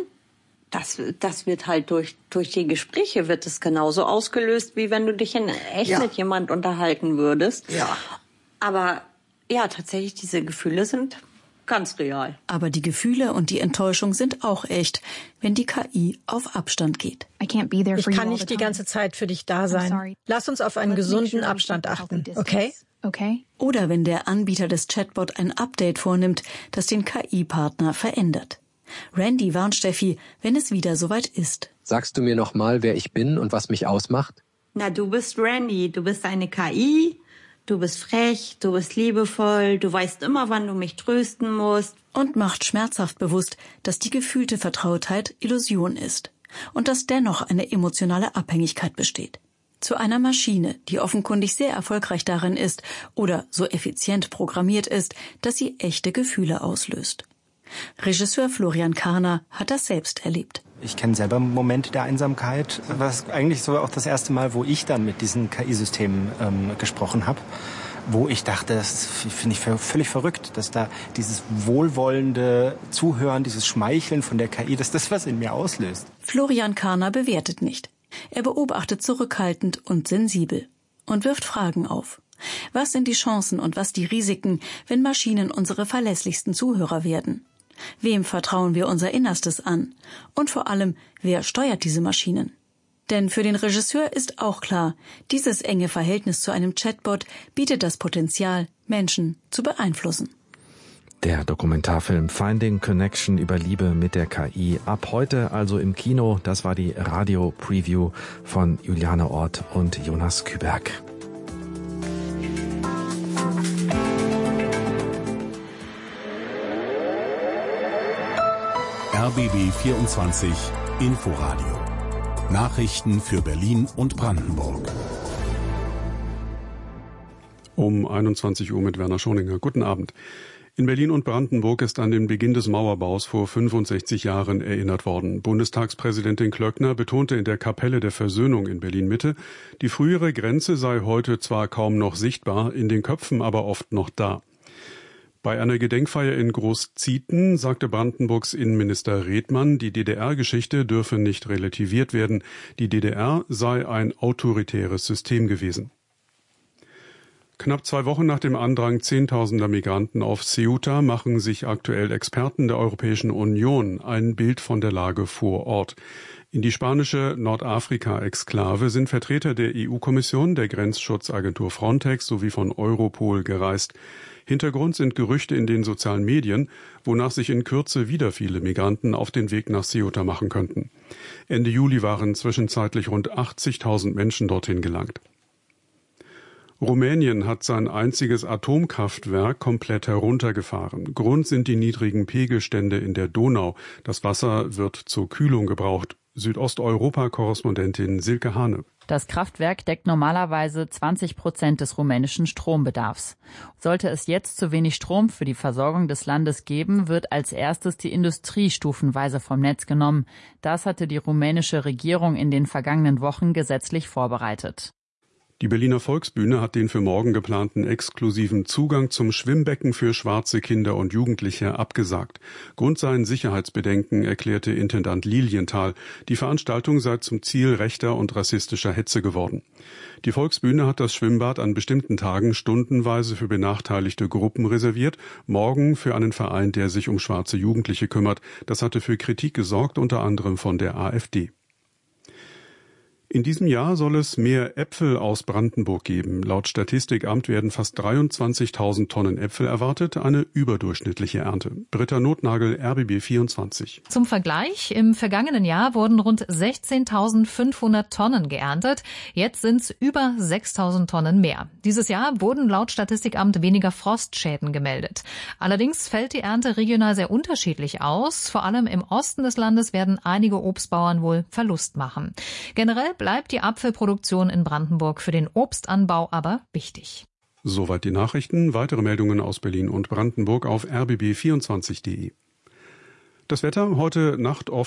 das wird halt durch die Gespräche wird es genauso ausgelöst, wie wenn du dich in echt mit jemand unterhalten würdest. Ja. Aber ja, tatsächlich, diese Gefühle sind ganz real. Aber die Gefühle und die Enttäuschung sind auch echt, wenn die KI auf Abstand geht. Ich kann nicht die ganze Zeit für dich da sein. Lass uns auf einen gesunden Abstand achten, okay? Oder wenn der Anbieter des Chatbot ein Update vornimmt, das den KI-Partner verändert. Randy warnt Steffi, wenn es wieder soweit ist. Sagst du mir noch mal, wer ich bin und was mich ausmacht? Na, du bist Randy, du bist eine KI, du bist frech, du bist liebevoll, du weißt immer, wann du mich trösten musst. Und macht schmerzhaft bewusst, dass die gefühlte Vertrautheit Illusion ist und dass dennoch eine emotionale Abhängigkeit besteht. Zu einer Maschine, die offenkundig sehr erfolgreich darin ist oder so effizient programmiert ist, dass sie echte Gefühle auslöst. Regisseur Florian Karner hat das selbst erlebt. Ich kenne selber Momente der Einsamkeit. Was eigentlich so auch das erste Mal, wo ich dann mit diesen KI-Systemen gesprochen habe, wo ich dachte, das finde ich völlig verrückt, dass da dieses wohlwollende Zuhören, dieses Schmeicheln von der KI, dass das was in mir auslöst. Florian Karner bewertet nicht. Er beobachtet zurückhaltend und sensibel und wirft Fragen auf. Was sind die Chancen und was die Risiken, wenn Maschinen unsere verlässlichsten Zuhörer werden? Wem vertrauen wir unser Innerstes an? Und vor allem, wer steuert diese Maschinen? Denn für den Regisseur ist auch klar, dieses enge Verhältnis zu einem Chatbot bietet das Potenzial, Menschen zu beeinflussen. Der Dokumentarfilm Finding Connection über Liebe mit der KI ab heute also im Kino. Das war die Radio-Preview von Juliane Orth und Jonas Küberg. RBB 24 Inforadio. Nachrichten für Berlin und Brandenburg. Um 21 Uhr mit Werner Schoninger. Guten Abend. In Berlin und Brandenburg ist an den Beginn des Mauerbaus vor 65 Jahren erinnert worden. Bundestagspräsidentin Klöckner betonte in der Kapelle der Versöhnung in Berlin-Mitte, die frühere Grenze sei heute zwar kaum noch sichtbar, in den Köpfen aber oft noch da. Bei einer Gedenkfeier in Großzieten sagte Brandenburgs Innenminister Redmann, die DDR-Geschichte dürfe nicht relativiert werden. Die DDR sei ein autoritäres System gewesen. Knapp 2 Wochen nach dem Andrang Zehntausender Migranten auf Ceuta machen sich aktuell Experten der Europäischen Union ein Bild von der Lage vor Ort. In die spanische Nordafrika-Exklave sind Vertreter der EU-Kommission, der Grenzschutzagentur Frontex sowie von Europol gereist. Hintergrund sind Gerüchte in den sozialen Medien, wonach sich in Kürze wieder viele Migranten auf den Weg nach Ceuta machen könnten. Ende Juli waren zwischenzeitlich rund 80.000 Menschen dorthin gelangt. Rumänien hat sein einziges Atomkraftwerk komplett heruntergefahren. Grund sind die niedrigen Pegelstände in der Donau. Das Wasser wird zur Kühlung gebraucht. Südosteuropa-Korrespondentin Silke Hane. Das Kraftwerk deckt normalerweise 20% des rumänischen Strombedarfs. Sollte es jetzt zu wenig Strom für die Versorgung des Landes geben, wird als erstes die Industrie stufenweise vom Netz genommen. Das hatte die rumänische Regierung in den vergangenen Wochen gesetzlich vorbereitet. Die Berliner Volksbühne hat den für morgen geplanten exklusiven Zugang zum Schwimmbecken für schwarze Kinder und Jugendliche abgesagt. Grund seien Sicherheitsbedenken, erklärte Intendant Lilienthal. Die Veranstaltung sei zum Ziel rechter und rassistischer Hetze geworden. Die Volksbühne hat das Schwimmbad an bestimmten Tagen stundenweise für benachteiligte Gruppen reserviert, morgen für einen Verein, der sich um schwarze Jugendliche kümmert. Das hatte für Kritik gesorgt, unter anderem von der AfD. In diesem Jahr soll es mehr Äpfel aus Brandenburg geben. Laut Statistikamt werden fast 23.000 Tonnen Äpfel erwartet, eine überdurchschnittliche Ernte. Britta Notnagel, RBB 24. Zum Vergleich, im vergangenen Jahr wurden rund 16.500 Tonnen geerntet. Jetzt sind es über 6.000 Tonnen mehr. Dieses Jahr wurden laut Statistikamt weniger Frostschäden gemeldet. Allerdings fällt die Ernte regional sehr unterschiedlich aus. Vor allem im Osten des Landes werden einige Obstbauern wohl Verlust machen. Generell bleibt die Apfelproduktion in Brandenburg für den Obstanbau aber wichtig. Soweit die Nachrichten. Weitere Meldungen aus Berlin und Brandenburg auf rbb24.de. Das Wetter heute Nacht oft